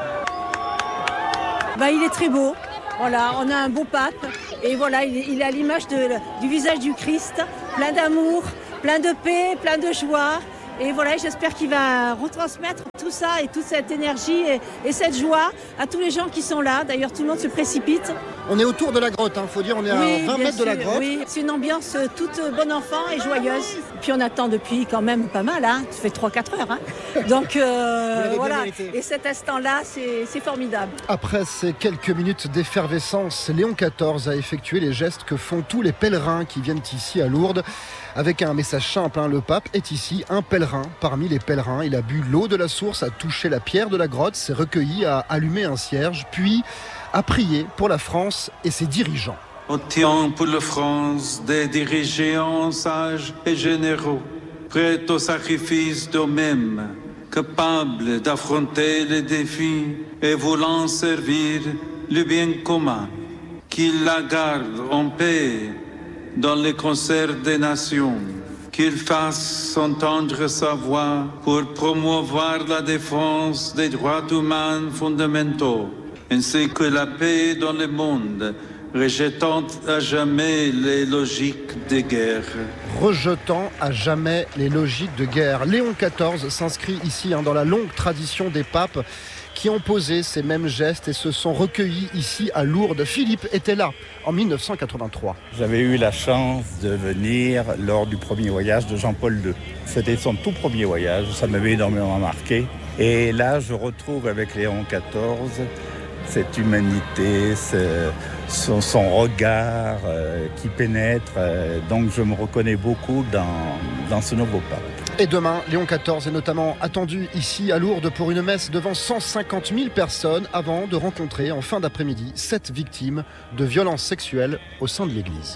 S14: Bah, il est très beau. Voilà, on a un beau pape et voilà, il est, il est à l'image de, du visage du Christ, plein d'amour, plein de paix, plein de joie. Et voilà, j'espère qu'il va retransmettre tout ça et toute cette énergie et, et cette joie à tous les gens qui sont là. D'ailleurs, tout le monde se précipite.
S12: On est autour de la grotte, il hein, faut dire, on est
S14: oui,
S12: à vingt mètres
S14: sûr,
S12: de la grotte.
S14: Oui, c'est une ambiance toute bon enfant et joyeuse. Puis on attend depuis quand même pas mal, hein. Ça fait trois quatre heures. Hein. Donc euh, voilà, et cet instant-là, c'est, c'est formidable.
S12: Après ces quelques minutes d'effervescence, Léon quatorze a effectué les gestes que font tous les pèlerins qui viennent ici à Lourdes. Avec un message simple, hein, le pape est ici un pèlerin parmi les pèlerins. Il a bu l'eau de la source, a touché la pierre de la grotte, s'est recueilli, a allumé un cierge, puis a prié pour la France et ses dirigeants.
S2: Obtient pour la France des dirigeants sages et généraux, prêts au sacrifice d'eux-mêmes, capables d'affronter les défis et voulant servir le bien commun. Qu'il la garde en paix dans les concerts des nations, qu'il fasse entendre sa voix pour promouvoir la défense des droits humains fondamentaux, ainsi que la paix dans le monde, rejetant à jamais les logiques de guerre.
S12: Rejetant à jamais les logiques de guerre. Léon quatorze s'inscrit ici hein, dans la longue tradition des papes qui ont posé ces mêmes gestes et se sont recueillis ici à Lourdes. Philippe était là en dix-neuf cent quatre-vingt-trois.
S15: J'avais eu la chance de venir lors du premier voyage de Jean-Paul deux. C'était son tout premier voyage, ça m'avait énormément marqué. Et là, je retrouve avec Léon quatorze cette humanité, ce, son, son regard euh, qui pénètre. Euh, donc je me reconnais beaucoup dans, dans ce nouveau pape.
S12: Et demain, Léon quatorze est notamment attendu ici à Lourdes pour une messe devant cent cinquante mille personnes avant de rencontrer en fin d'après-midi sept victimes de violences sexuelles au sein de l'Église.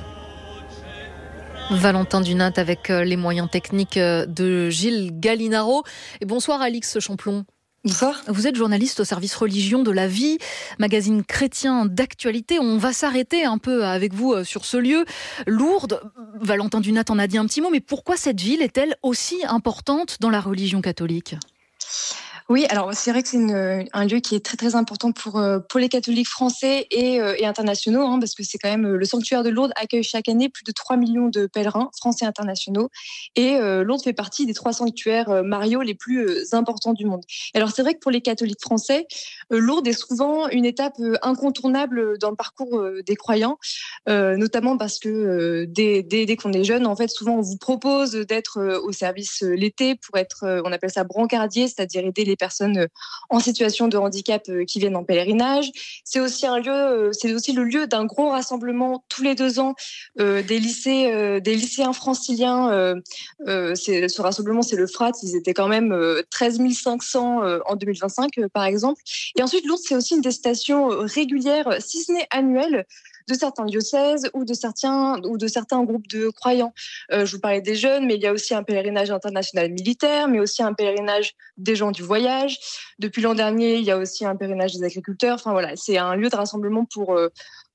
S3: Valentin Dunat avec les moyens techniques de Gilles Gallinaro. Et bonsoir Alix Champlon.
S16: Bonsoir.
S3: Vous êtes journaliste au service religion de la vie, magazine chrétien d'actualité. On va s'arrêter un peu avec vous sur ce lieu. Lourdes, Valentin Dunat en a dit un petit mot, mais pourquoi cette ville est-elle aussi importante dans la religion catholique ?
S16: Oui, alors c'est vrai que c'est une, un lieu qui est très très important pour, pour les catholiques français et, et internationaux, hein, parce que c'est quand même le sanctuaire de Lourdes accueille chaque année plus de trois millions de pèlerins français et internationaux. Et euh, Lourdes fait partie des trois sanctuaires mariaux les plus euh, importants du monde. Alors c'est vrai que pour les catholiques français, euh, Lourdes est souvent une étape euh, incontournable dans le parcours euh, des croyants, euh, notamment parce que euh, dès, dès, dès qu'on est jeune, en fait, souvent on vous propose d'être euh, au service euh, l'été pour être, euh, on appelle ça brancardier, c'est-à-dire aider les personnes en situation de handicap qui viennent en pèlerinage. C'est aussi un lieu, c'est aussi le lieu d'un gros rassemblement tous les deux ans euh, des lycées, euh, des lycéens franciliens. Euh, euh, c'est, ce rassemblement, c'est le F R A T. Ils étaient quand même euh, treize mille cinq cents euh, en deux mille vingt-cinq, euh, par exemple. Et ensuite, Lourdes, c'est aussi une destination régulière, si ce n'est annuelle, de certains diocèses ou de certains, ou de certains groupes de croyants. Euh, je vous parlais des jeunes, mais il y a aussi un pèlerinage international militaire, mais aussi un pèlerinage des gens du voyage. Depuis l'an dernier, il y a aussi un pèlerinage des agriculteurs. Enfin voilà, c'est un lieu de rassemblement pour, euh,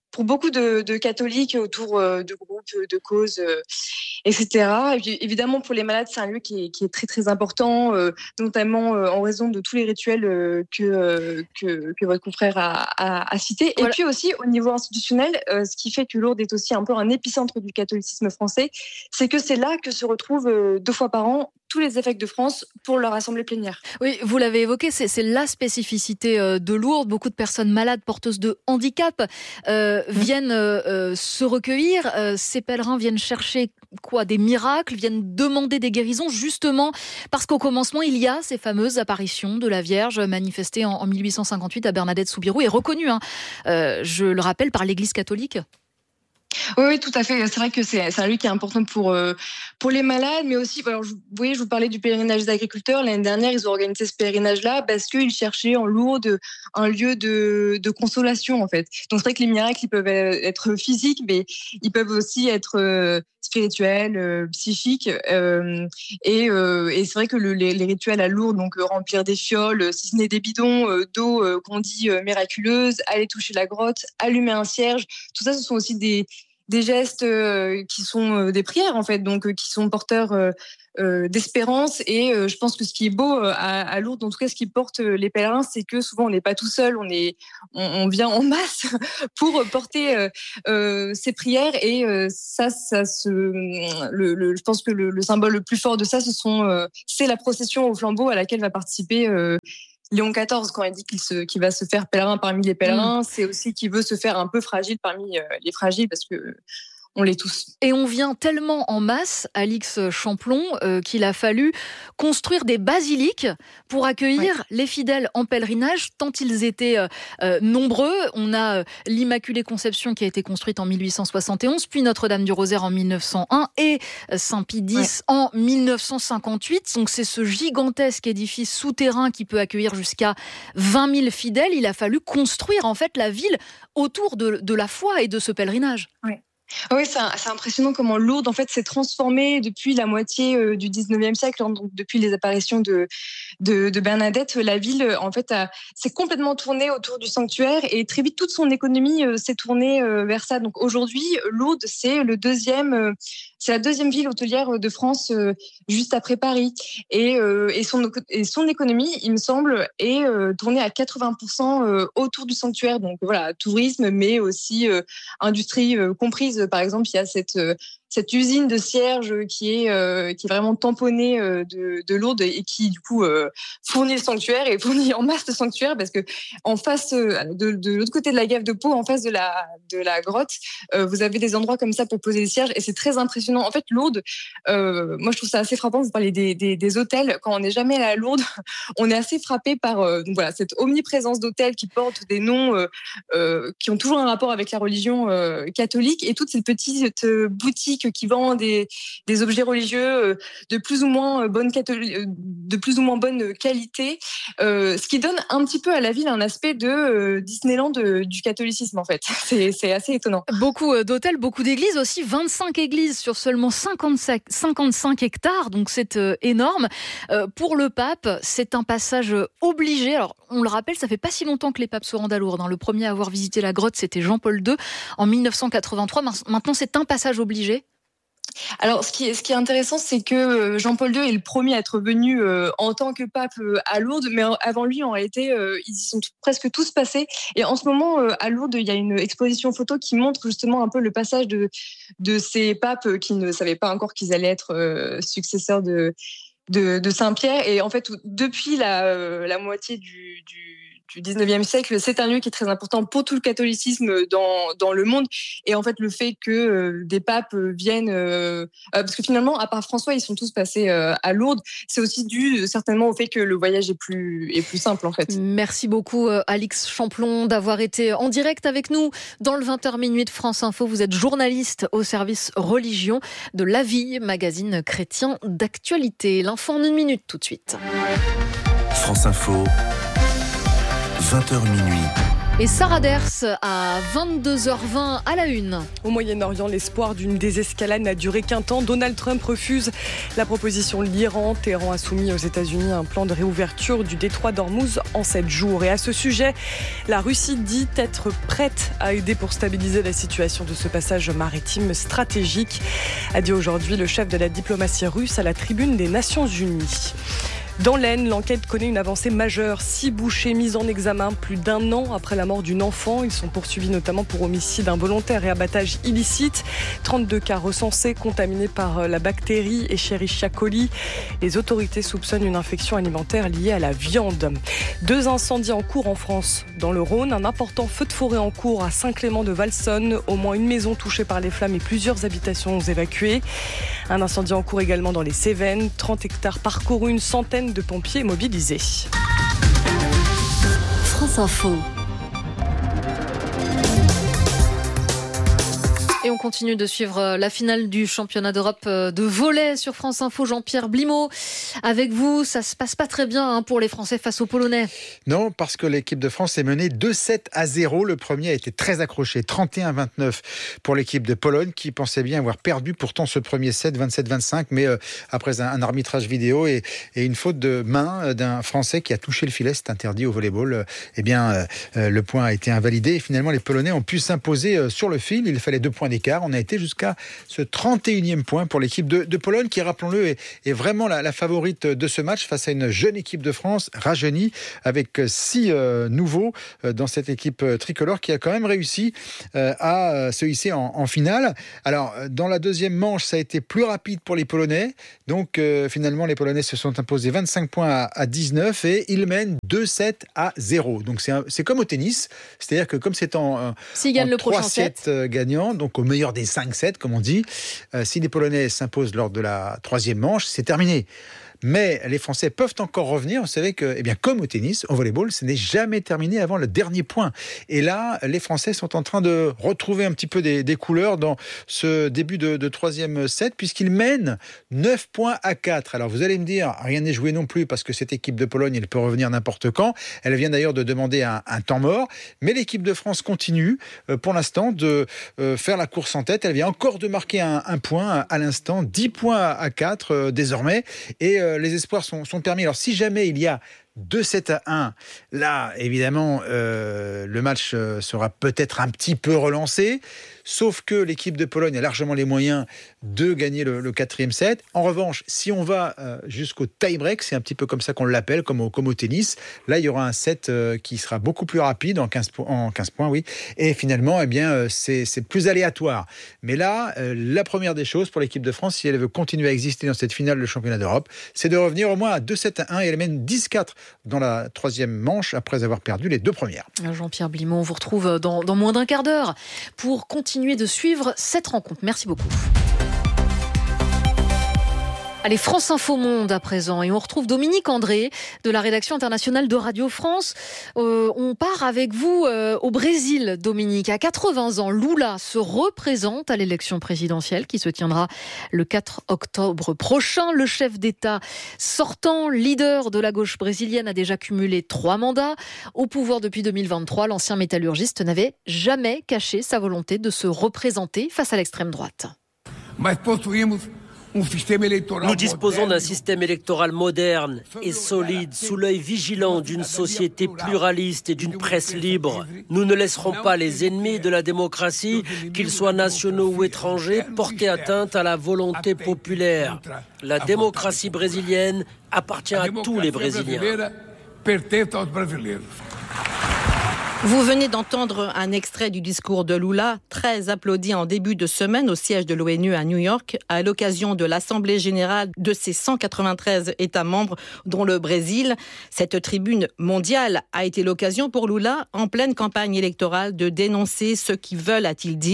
S16: pour beaucoup de, de catholiques autour euh, de groupes, de causes, euh, et cetera. Et puis, évidemment, pour les malades, c'est un lieu qui est, qui est très très important, euh, notamment euh, en raison de tous les rituels euh, que, euh, que que votre confrère a, a, a cités. Voilà. Et puis aussi au niveau institutionnel, euh, ce qui fait que Lourdes est aussi un peu un épicentre du catholicisme français, c'est que c'est là que se retrouvent euh, deux fois par an tous les évêques de France pour leur assemblée plénière.
S3: Oui, vous l'avez évoqué, c'est, c'est la spécificité de Lourdes. Beaucoup de personnes malades, porteuses de handicap, euh, viennent euh, se recueillir. Euh, ces pèlerins viennent chercher quoi ? Des miracles, viennent demander des guérisons, justement parce qu'au commencement, il y a ces fameuses apparitions de la Vierge manifestées en, en mille huit cent cinquante-huit à Bernadette-Soubirous et reconnues, hein, euh, je le rappelle, par l'Église catholique.
S16: Oui, oui, tout à fait. C'est vrai que c'est, c'est un lieu qui est important pour, euh, pour les malades, mais aussi, alors, je, vous voyez, je vous parlais du pèlerinage des agriculteurs. L'année dernière, ils ont organisé ce pèlerinage-là parce qu'ils cherchaient en Lourdes un lieu de, de consolation, en fait. Donc, c'est vrai que les miracles, ils peuvent être physiques, mais ils peuvent aussi être euh, spirituels, euh, psychiques. Euh, et, euh, et c'est vrai que le, les, les rituels à Lourdes, donc euh, remplir des fioles, si ce n'est des bidons euh, d'eau euh, qu'on dit euh, miraculeuse, aller toucher la grotte, allumer un cierge, tout ça, ce sont aussi des des gestes euh, qui sont euh, des prières en fait, donc euh, qui sont porteurs euh, euh, d'espérance. Et euh, je pense que ce qui est beau euh, à, à Lourdes, en tout cas ce qui porte euh, les pèlerins, c'est que souvent on n'est pas tout seul, on est, on, on vient en masse pour porter euh, euh, ces prières. Et euh, ça, ça se, le, le, je pense que le, le symbole le plus fort de ça, ce sont, euh, c'est la procession au flambeau à laquelle va participer Euh, Léon quatorze, quand il dit qu'il, se, qu'il va se faire pèlerin parmi les pèlerins, mmh. c'est aussi qu'il veut se faire un peu fragile parmi euh, les fragiles, parce que on l'est tous.
S3: Et on vient tellement en masse, Alix Champlon, euh, qu'il a fallu construire des basiliques pour accueillir ouais. les fidèles en pèlerinage, tant ils étaient euh, euh, nombreux. On a euh, l'Immaculée Conception qui a été construite en mille huit cent soixante et onze, puis Notre-Dame du Rosaire en mille neuf cent un et Saint-Pie X ouais. en mille neuf cent cinquante-huit. Donc c'est ce gigantesque édifice souterrain qui peut accueillir jusqu'à vingt mille fidèles. Il a fallu construire en fait la ville autour de, de la foi et de ce pèlerinage.
S16: Ouais. Oui, c'est, c'est impressionnant comment Lourdes en fait s'est transformée depuis la moitié euh, du dix-neuvième siècle, hein, donc depuis les apparitions de, de, de Bernadette. La ville en fait a, s'est complètement tournée autour du sanctuaire et très vite toute son économie euh, s'est tournée euh, vers ça. Donc aujourd'hui, Lourdes c'est le deuxième, euh, c'est la deuxième ville hôtelière de France, euh, juste après Paris. Et, euh, et, son, et son économie, il me semble, est euh, tournée à quatre-vingts pour cent euh, autour du sanctuaire. Donc voilà, tourisme, mais aussi euh, industrie euh, comprise. Par exemple, il y a cette, euh, cette usine de cierges qui est, euh, qui est vraiment tamponnée euh, de, de Lourdes et qui, du coup, euh, fournit le sanctuaire et fournit en masse le sanctuaire parce que en face, euh, de, de l'autre côté de la gave de Pau, en face de la, de la grotte, euh, vous avez des endroits comme ça pour poser des cierges et c'est très impressionnant. En fait, Lourdes, euh, moi, je trouve ça assez frappant. Vous parlez des, des, des hôtels. Quand on n'est jamais allé à Lourdes, on est assez frappé par euh, donc voilà, cette omniprésence d'hôtels qui portent des noms euh, euh, qui ont toujours un rapport avec la religion euh, catholique et toutes ces petites euh, boutiques qui vendent des, des objets religieux euh, de plus ou moins bonne catholique, de plus ou moins bonne qualité, euh, ce qui donne un petit peu à la ville un aspect de euh, Disneyland de, du catholicisme en fait. C'est, c'est assez étonnant.
S3: Beaucoup d'hôtels, beaucoup d'églises aussi, vingt-cinq églises sur seulement cinquante-cinq, cinquante-cinq hectares, donc c'est euh, énorme. Euh, pour le pape, c'est un passage obligé. Alors on le rappelle, ça fait pas si longtemps que les papes se rendent à Lourdes. Hein. Le premier à avoir visité la grotte, c'était Jean-Paul deux en mille neuf cent quatre-vingt-trois. Maintenant, c'est un passage obligé.
S16: Alors, ce qui est, ce qui est intéressant, c'est que Jean-Paul deux est le premier à être venu euh, en tant que pape euh, à Lourdes, mais avant lui, en réalité, euh, ils y sont t- presque tous passés. Et en ce moment, euh, à Lourdes, il y a une exposition photo qui montre justement un peu le passage de, de ces papes qui ne savaient pas encore qu'ils allaient être euh, successeurs de, de, de Saint-Pierre. Et en fait, depuis la, euh, la moitié du, du du dix-neuvième siècle, c'est un lieu qui est très important pour tout le catholicisme dans, dans le monde. Et en fait, le fait que euh, des papes viennent... Euh, parce que finalement, à part François, ils sont tous passés euh, à Lourdes. C'est aussi dû certainement au fait que le voyage est plus, est plus simple, en fait.
S3: Merci beaucoup, Alix Champlon, d'avoir été en direct avec nous dans le vingt heures minuit de France Info. Vous êtes journaliste au service religion de La Vie, magazine chrétien d'actualité. L'info en une minute, tout de suite.
S27: France Info. vingt heures minuit.
S3: Et Sarah Ders à vingt-deux heures vingt à la une.
S1: Au Moyen-Orient, l'espoir d'une désescalade n'a duré qu'un temps. Donald Trump refuse la proposition de l'Iran. Téhéran a soumis aux États-Unis un plan de réouverture du détroit d'Ormuz en sept jours. Et à ce sujet, la Russie dit être prête à aider pour stabiliser la situation de ce passage maritime stratégique, a dit aujourd'hui le chef de la diplomatie russe à la tribune des Nations Unies. Dans l'Aisne, l'enquête connaît une avancée majeure. Six bouchers mis en examen plus d'un an après la mort d'une enfant. Ils sont poursuivis notamment pour homicide involontaire et abattage illicite. trente-deux cas recensés, contaminés par la bactérie Escherichia coli. Les autorités soupçonnent une infection alimentaire liée à la viande. Deux incendies en cours en France. Dans le Rhône, un important feu de forêt en cours à Saint-Clément-de-Valsonne. Au moins une maison touchée par les flammes et plusieurs habitations évacuées. Un incendie en cours également dans les Cévennes. trente hectares parcourus, une centaine de pompiers mobilisés.
S10: France Info.
S3: Et on continue de suivre la finale du championnat d'Europe de volley sur France Info. Jean-Pierre Blimaud, avec vous, ça se passe pas très bien pour les Français face aux Polonais.
S7: Non, parce que l'équipe de France est menée deux sept à zéro. Le premier a été très accroché, trente et un à vingt-neuf pour l'équipe de Pologne qui pensait bien avoir perdu pourtant ce premier set, vingt-sept vingt-cinq, mais euh, après un, un arbitrage vidéo et, et une faute de main d'un Français qui a touché le filet, c'est interdit au volleyball, euh, eh bien euh, le point a été invalidé et finalement les Polonais ont pu s'imposer euh, sur le fil. Il fallait deux points d'écart. On a été jusqu'à ce trente et unième point pour l'équipe de, de Pologne qui, rappelons-le, est, est vraiment la, la favorite de ce match face à une jeune équipe de France rajeunie avec six euh, nouveaux euh, dans cette équipe tricolore qui a quand même réussi euh, à euh, se hisser en, en finale. Alors, dans la deuxième manche, ça a été plus rapide pour les Polonais. Donc, euh, finalement, les Polonais se sont imposés vingt-cinq points à, à dix-neuf et ils mènent deux sept à zéro. Donc, c'est, un, c'est comme au tennis. C'est-à-dire que comme c'est en, en, en trois sets gagnants, donc au meilleur des cinq sept, comme on dit. Euh, si les Polonais s'imposent lors de la troisième manche, c'est terminé. Mais les Français peuvent encore revenir. Vous savez que, eh bien, comme au tennis, au volleyball, ce n'est jamais terminé avant le dernier point. Et là, les Français sont en train de retrouver un petit peu des, des couleurs dans ce début de, de troisième set, puisqu'ils mènent neuf points à quatre. Alors, vous allez me dire, rien n'est joué non plus, parce que cette équipe de Pologne, elle peut revenir n'importe quand. Elle vient d'ailleurs de demander un, un temps mort. Mais l'équipe de France continue, euh, pour l'instant, de euh, faire la course en tête. Elle vient encore de marquer un, un point à l'instant, dix points à quatre euh, désormais. Et euh, les espoirs sont, sont permis. Alors, si jamais il y a deux sept à un, là, évidemment, euh, le match euh, sera peut-être un petit peu relancé. Sauf que l'équipe de Pologne a largement les moyens de gagner le, le quatrième set. En revanche, si on va euh, jusqu'au tie-break, c'est un petit peu comme ça qu'on l'appelle, comme au, comme au tennis. Là, il y aura un set euh, qui sera beaucoup plus rapide, en quinze, po- en quinze points, oui. Et finalement, eh bien, euh, c'est, c'est plus aléatoire. Mais là, euh, la première des choses pour l'équipe de France, si elle veut continuer à exister dans cette finale de championnat d'Europe, c'est de revenir au moins à deux sept à un et elle mène dix quatre dans la troisième manche après avoir perdu les deux premières.
S3: Jean-Pierre Blimaud, on vous retrouve dans, dans moins d'un quart d'heure pour continuer de suivre cette rencontre. Merci beaucoup. Allez, France Info Monde à présent, et on retrouve Dominique André de la rédaction internationale de Radio France. Euh, on part avec vous euh, au Brésil, Dominique. À quatre-vingts ans, Lula se représente à l'élection présidentielle qui se tiendra le quatre octobre prochain. Le chef d'État sortant, leader de la gauche brésilienne, a déjà cumulé trois mandats. Au pouvoir depuis deux mille vingt-trois, l'ancien métallurgiste n'avait jamais caché sa volonté de se représenter face à l'extrême droite.
S13: Nous disposons d'un système électoral moderne et solide, sous l'œil vigilant d'une société pluraliste et d'une presse libre. Nous ne laisserons pas les ennemis de la démocratie, qu'ils soient nationaux ou étrangers, porter atteinte à la volonté populaire. La démocratie brésilienne appartient à tous les Brésiliens.
S17: Vous venez d'entendre un extrait du discours de Lula, très applaudi en début de semaine au siège de l'ONU à New York, à l'occasion de l'Assemblée générale de ses cent quatre-vingt-treize États membres, dont le Brésil. Cette tribune mondiale a été l'occasion pour Lula, en pleine campagne électorale, de dénoncer ceux qui veulent, a-t-il dit,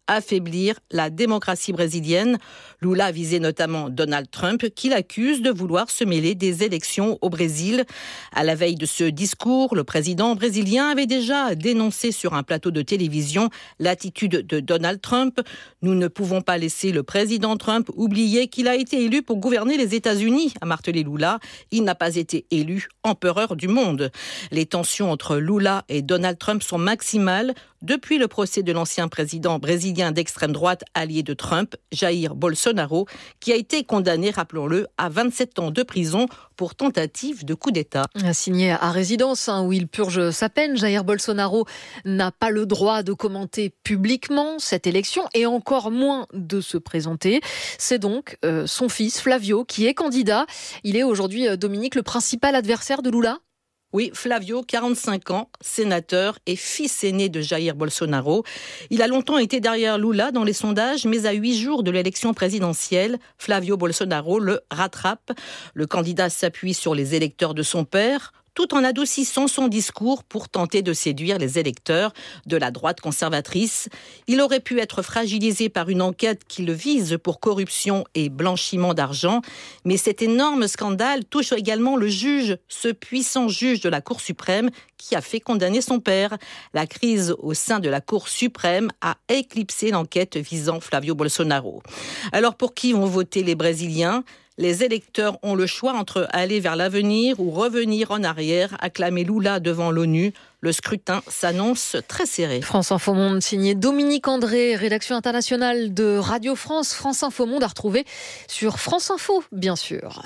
S17: affaiblir la démocratie brésilienne. Lula visait notamment Donald Trump, qu'il accuse de vouloir se mêler des élections au Brésil. À la veille de ce discours, le président brésilien avait déjà dénoncé sur un plateau de télévision l'attitude de Donald Trump. Nous ne pouvons pas laisser le président Trump oublier qu'il a été élu pour gouverner les États-Unis, a martelé Lula. Il n'a pas été élu empereur du monde. Les tensions entre Lula et Donald Trump sont maximales depuis le procès de l'ancien président brésilien d'extrême droite allié de Trump, Jair Bolsonaro, qui a été condamné, rappelons-le, à vingt-sept ans de prison pour tentative de coup d'État.
S3: Assigné à résidence, hein, où il purge sa peine, Jair Bolsonaro n'a pas le droit de commenter publiquement cette élection et encore moins de se présenter. C'est donc euh, son fils Flavio qui est candidat. Il est aujourd'hui, euh, Dominique, le principal adversaire de Lula ?
S17: Oui, Flavio, quarante-cinq ans, sénateur et fils aîné de Jair Bolsonaro. Il a longtemps été derrière Lula dans les sondages, mais à huit jours de l'élection présidentielle, Flavio Bolsonaro le rattrape. Le candidat s'appuie sur les électeurs de son père, tout en adoucissant son discours pour tenter de séduire les électeurs de la droite conservatrice. Il aurait pu être fragilisé par une enquête qui le vise pour corruption et blanchiment d'argent, mais cet énorme scandale touche également le juge, ce puissant juge de la Cour suprême qui a fait condamner son père. La crise au sein de la Cour suprême a éclipsé l'enquête visant Flavio Bolsonaro. Alors pour qui vont voter les Brésiliens ? Les électeurs ont le choix entre aller vers l'avenir ou revenir en arrière, acclamer Lula devant l'ONU. Le scrutin s'annonce très serré.
S3: France Info Monde, signé Dominique André, rédaction internationale de Radio France. France Info Monde à retrouver sur France Info, bien sûr.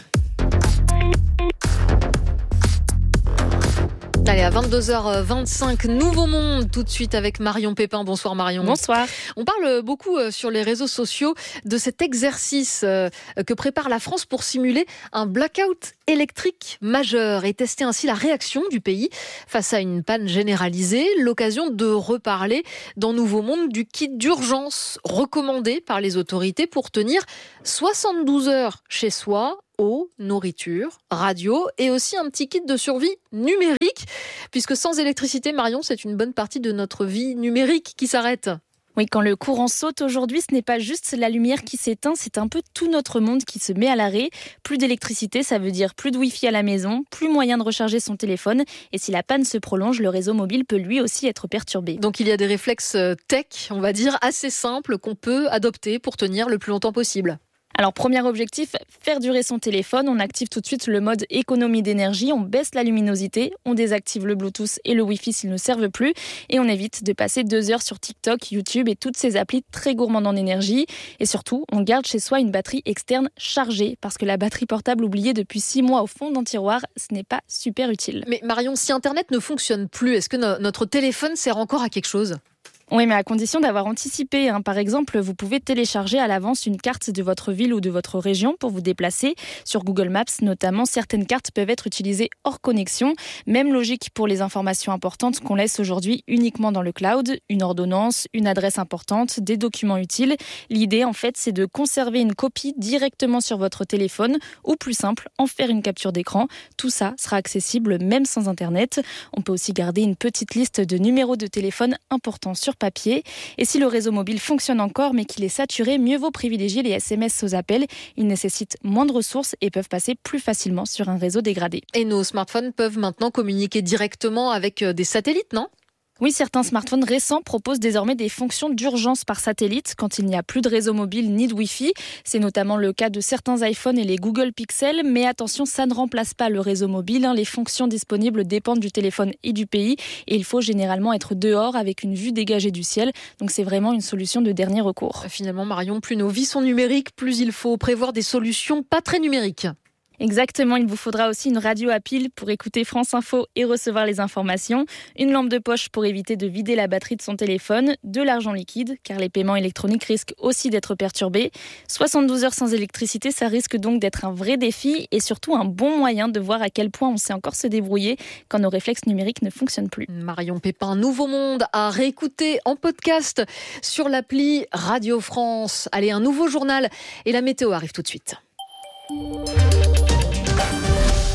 S3: Allez, à vingt-deux heures vingt-cinq, Nouveau Monde, tout de suite avec Marion Pépin. Bonsoir Marion.
S18: Bonsoir.
S3: On parle beaucoup sur les réseaux sociaux de cet exercice que prépare la France pour simuler un blackout électrique majeur et tester ainsi la réaction du pays face à une panne généralisée. L'occasion de reparler dans Nouveau Monde du kit d'urgence recommandé par les autorités pour tenir soixante-douze heures chez soi. Eau, nourriture, radio et aussi un petit kit de survie numérique, puisque sans électricité, Marion, c'est une bonne partie de notre vie numérique qui s'arrête.
S18: Oui, quand le courant saute aujourd'hui, ce n'est pas juste la lumière qui s'éteint, c'est un peu tout notre monde qui se met à l'arrêt. Plus d'électricité, ça veut dire plus de wifi à la maison, plus moyen de recharger son téléphone. Et si la panne se prolonge, le réseau mobile peut lui aussi être perturbé.
S3: Donc il y a des réflexes tech, on va dire, assez simples qu'on peut adopter pour tenir le plus longtemps possible.
S18: Alors, premier objectif, faire durer son téléphone. On active tout de suite le mode économie d'énergie, on baisse la luminosité, on désactive le Bluetooth et le Wi-Fi s'ils ne servent plus et on évite de passer deux heures sur TikTok, YouTube et toutes ces applis très gourmandes en énergie. Et surtout, on garde chez soi une batterie externe chargée parce que la batterie portable oubliée depuis six mois au fond d'un tiroir, ce n'est pas super utile.
S3: Mais Marion, si Internet ne fonctionne plus, est-ce que no- notre téléphone sert encore à quelque chose ?
S18: Oui, mais à condition d'avoir anticipé. Hein. Par exemple, vous pouvez télécharger à l'avance une carte de votre ville ou de votre région pour vous déplacer. Sur Google Maps, notamment, certaines cartes peuvent être utilisées hors connexion. Même logique pour les informations importantes qu'on laisse aujourd'hui uniquement dans le cloud. Une ordonnance, une adresse importante, des documents utiles. L'idée, en fait, c'est de conserver une copie directement sur votre téléphone ou, plus simple, en faire une capture d'écran. Tout ça sera accessible même sans Internet. On peut aussi garder une petite liste de numéros de téléphone importants sur papier. Et si le réseau mobile fonctionne encore mais qu'il est saturé, mieux vaut privilégier les S M S aux appels. Ils nécessitent moins de ressources et peuvent passer plus facilement sur un réseau dégradé.
S3: Et nos smartphones peuvent maintenant communiquer directement avec des satellites, non ?
S18: Oui, certains smartphones récents proposent désormais des fonctions d'urgence par satellite quand il n'y a plus de réseau mobile ni de Wi-Fi. C'est notamment le cas de certains iPhones et les Google Pixel. Mais attention, ça ne remplace pas le réseau mobile. Les fonctions disponibles dépendent du téléphone et du pays. Et il faut généralement être dehors avec une vue dégagée du ciel. Donc c'est vraiment une solution de dernier recours.
S3: Finalement, Marion, plus nos vies sont numériques, plus il faut prévoir des solutions pas très numériques.
S18: Exactement, il vous faudra aussi une radio à pile pour écouter France Info et recevoir les informations, une lampe de poche pour éviter de vider la batterie de son téléphone, de l'argent liquide, car les paiements électroniques risquent aussi d'être perturbés. soixante-douze heures sans électricité, ça risque donc d'être un vrai défi et surtout un bon moyen de voir à quel point on sait encore se débrouiller quand nos réflexes numériques ne fonctionnent plus.
S3: Marion Pépin, Nouveau Monde à réécouter en podcast sur l'appli Radio France. Allez, un nouveau journal et la météo arrive tout de suite.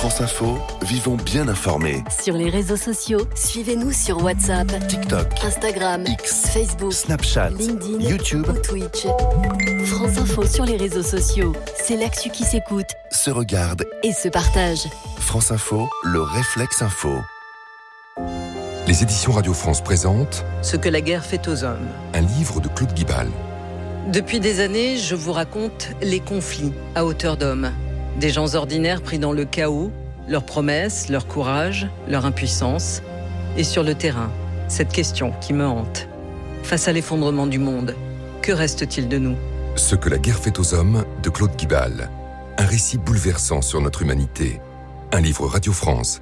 S27: France Info, vivons bien informés.
S10: Sur les réseaux sociaux, suivez-nous sur WhatsApp,
S27: TikTok,
S10: Instagram,
S27: X,
S10: Facebook,
S27: Snapchat,
S10: LinkedIn,
S27: YouTube
S10: ou Twitch. France Info sur les réseaux sociaux, c'est l'actu qui s'écoute,
S27: se regarde
S10: et se partage.
S27: France Info, le réflexe info.
S6: Les éditions Radio France présentent
S19: Ce que la guerre fait aux hommes.
S6: Un livre de Claude Guibal.
S19: Depuis des années, je vous raconte les conflits à hauteur d'homme. Des gens ordinaires pris dans le chaos, leurs promesses, leur courage, leur impuissance. Et sur le terrain, cette question qui me hante. Face à l'effondrement du monde, que reste-t-il de nous ?
S6: Ce que la guerre fait aux hommes de Claude Guibal. Un récit bouleversant sur notre humanité. Un livre Radio France.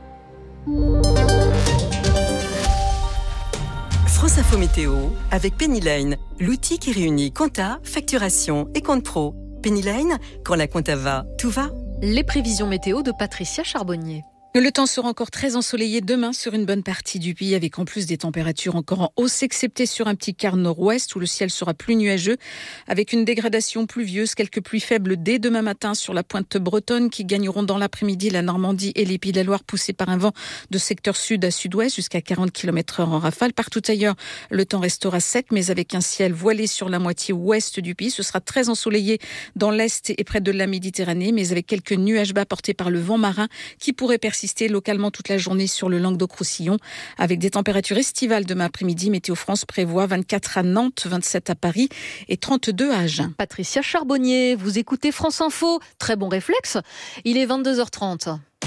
S20: France Info Météo avec Pennyline, l'outil qui réunit compta, facturation et compte pro. Pennyline, quand la compta va, tout va.
S3: Les prévisions météo de Patricia Charbonnier.
S21: Le temps sera encore très ensoleillé demain sur une bonne partie du pays, avec en plus des températures encore en hausse, excepté sur un petit quart nord-ouest où le ciel sera plus nuageux, avec une dégradation pluvieuse, quelques pluies faibles dès demain matin sur la pointe bretonne qui gagneront dans l'après-midi la Normandie et les Pays de la Loire, poussés par un vent de secteur sud à sud-ouest jusqu'à quarante kilomètres heure en rafale. Partout ailleurs, le temps restera sec, mais avec un ciel voilé sur la moitié ouest du pays. Ce sera très ensoleillé dans l'est et près de la Méditerranée, mais avec quelques nuages bas portés par le vent marin qui pourraient persister localement toute la journée sur le Languedoc-Roussillon, avec des températures estivales demain après-midi. Météo France prévoit vingt-quatre à Nantes, vingt-sept à Paris et trente-deux à Agen.
S3: Patricia Charbonnier, vous écoutez France Info. Très bon réflexe. Il est vingt-deux heures trente.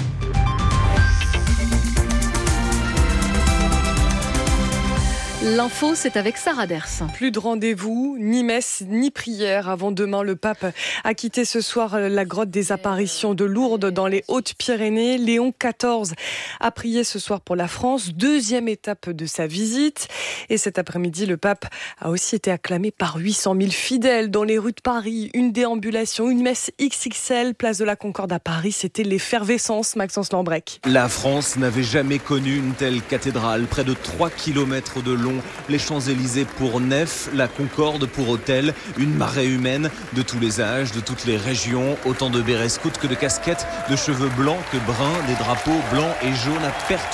S3: L'info, c'est avec Sarah Ders.
S1: Plus de rendez-vous, ni messe, ni prière avant demain. Le pape a quitté ce soir la grotte des apparitions de Lourdes dans les Hautes-Pyrénées. Léon quatorze a prié ce soir pour la France, deuxième étape de sa visite. Et cet après-midi, le pape a aussi été acclamé par huit cent mille fidèles dans les rues de Paris. Une déambulation, une messe X X L, place de la Concorde à Paris. C'était l'effervescence, Maxence Lambrec.
S22: La France n'avait jamais connu une telle cathédrale, près de trois kilomètres de long. Les Champs-Élysées pour nef, la Concorde pour autel, une marée humaine de tous les âges, de toutes les régions, autant de bérets scouts que de casquettes, de cheveux blancs que bruns, des drapeaux blancs et jaunes à perte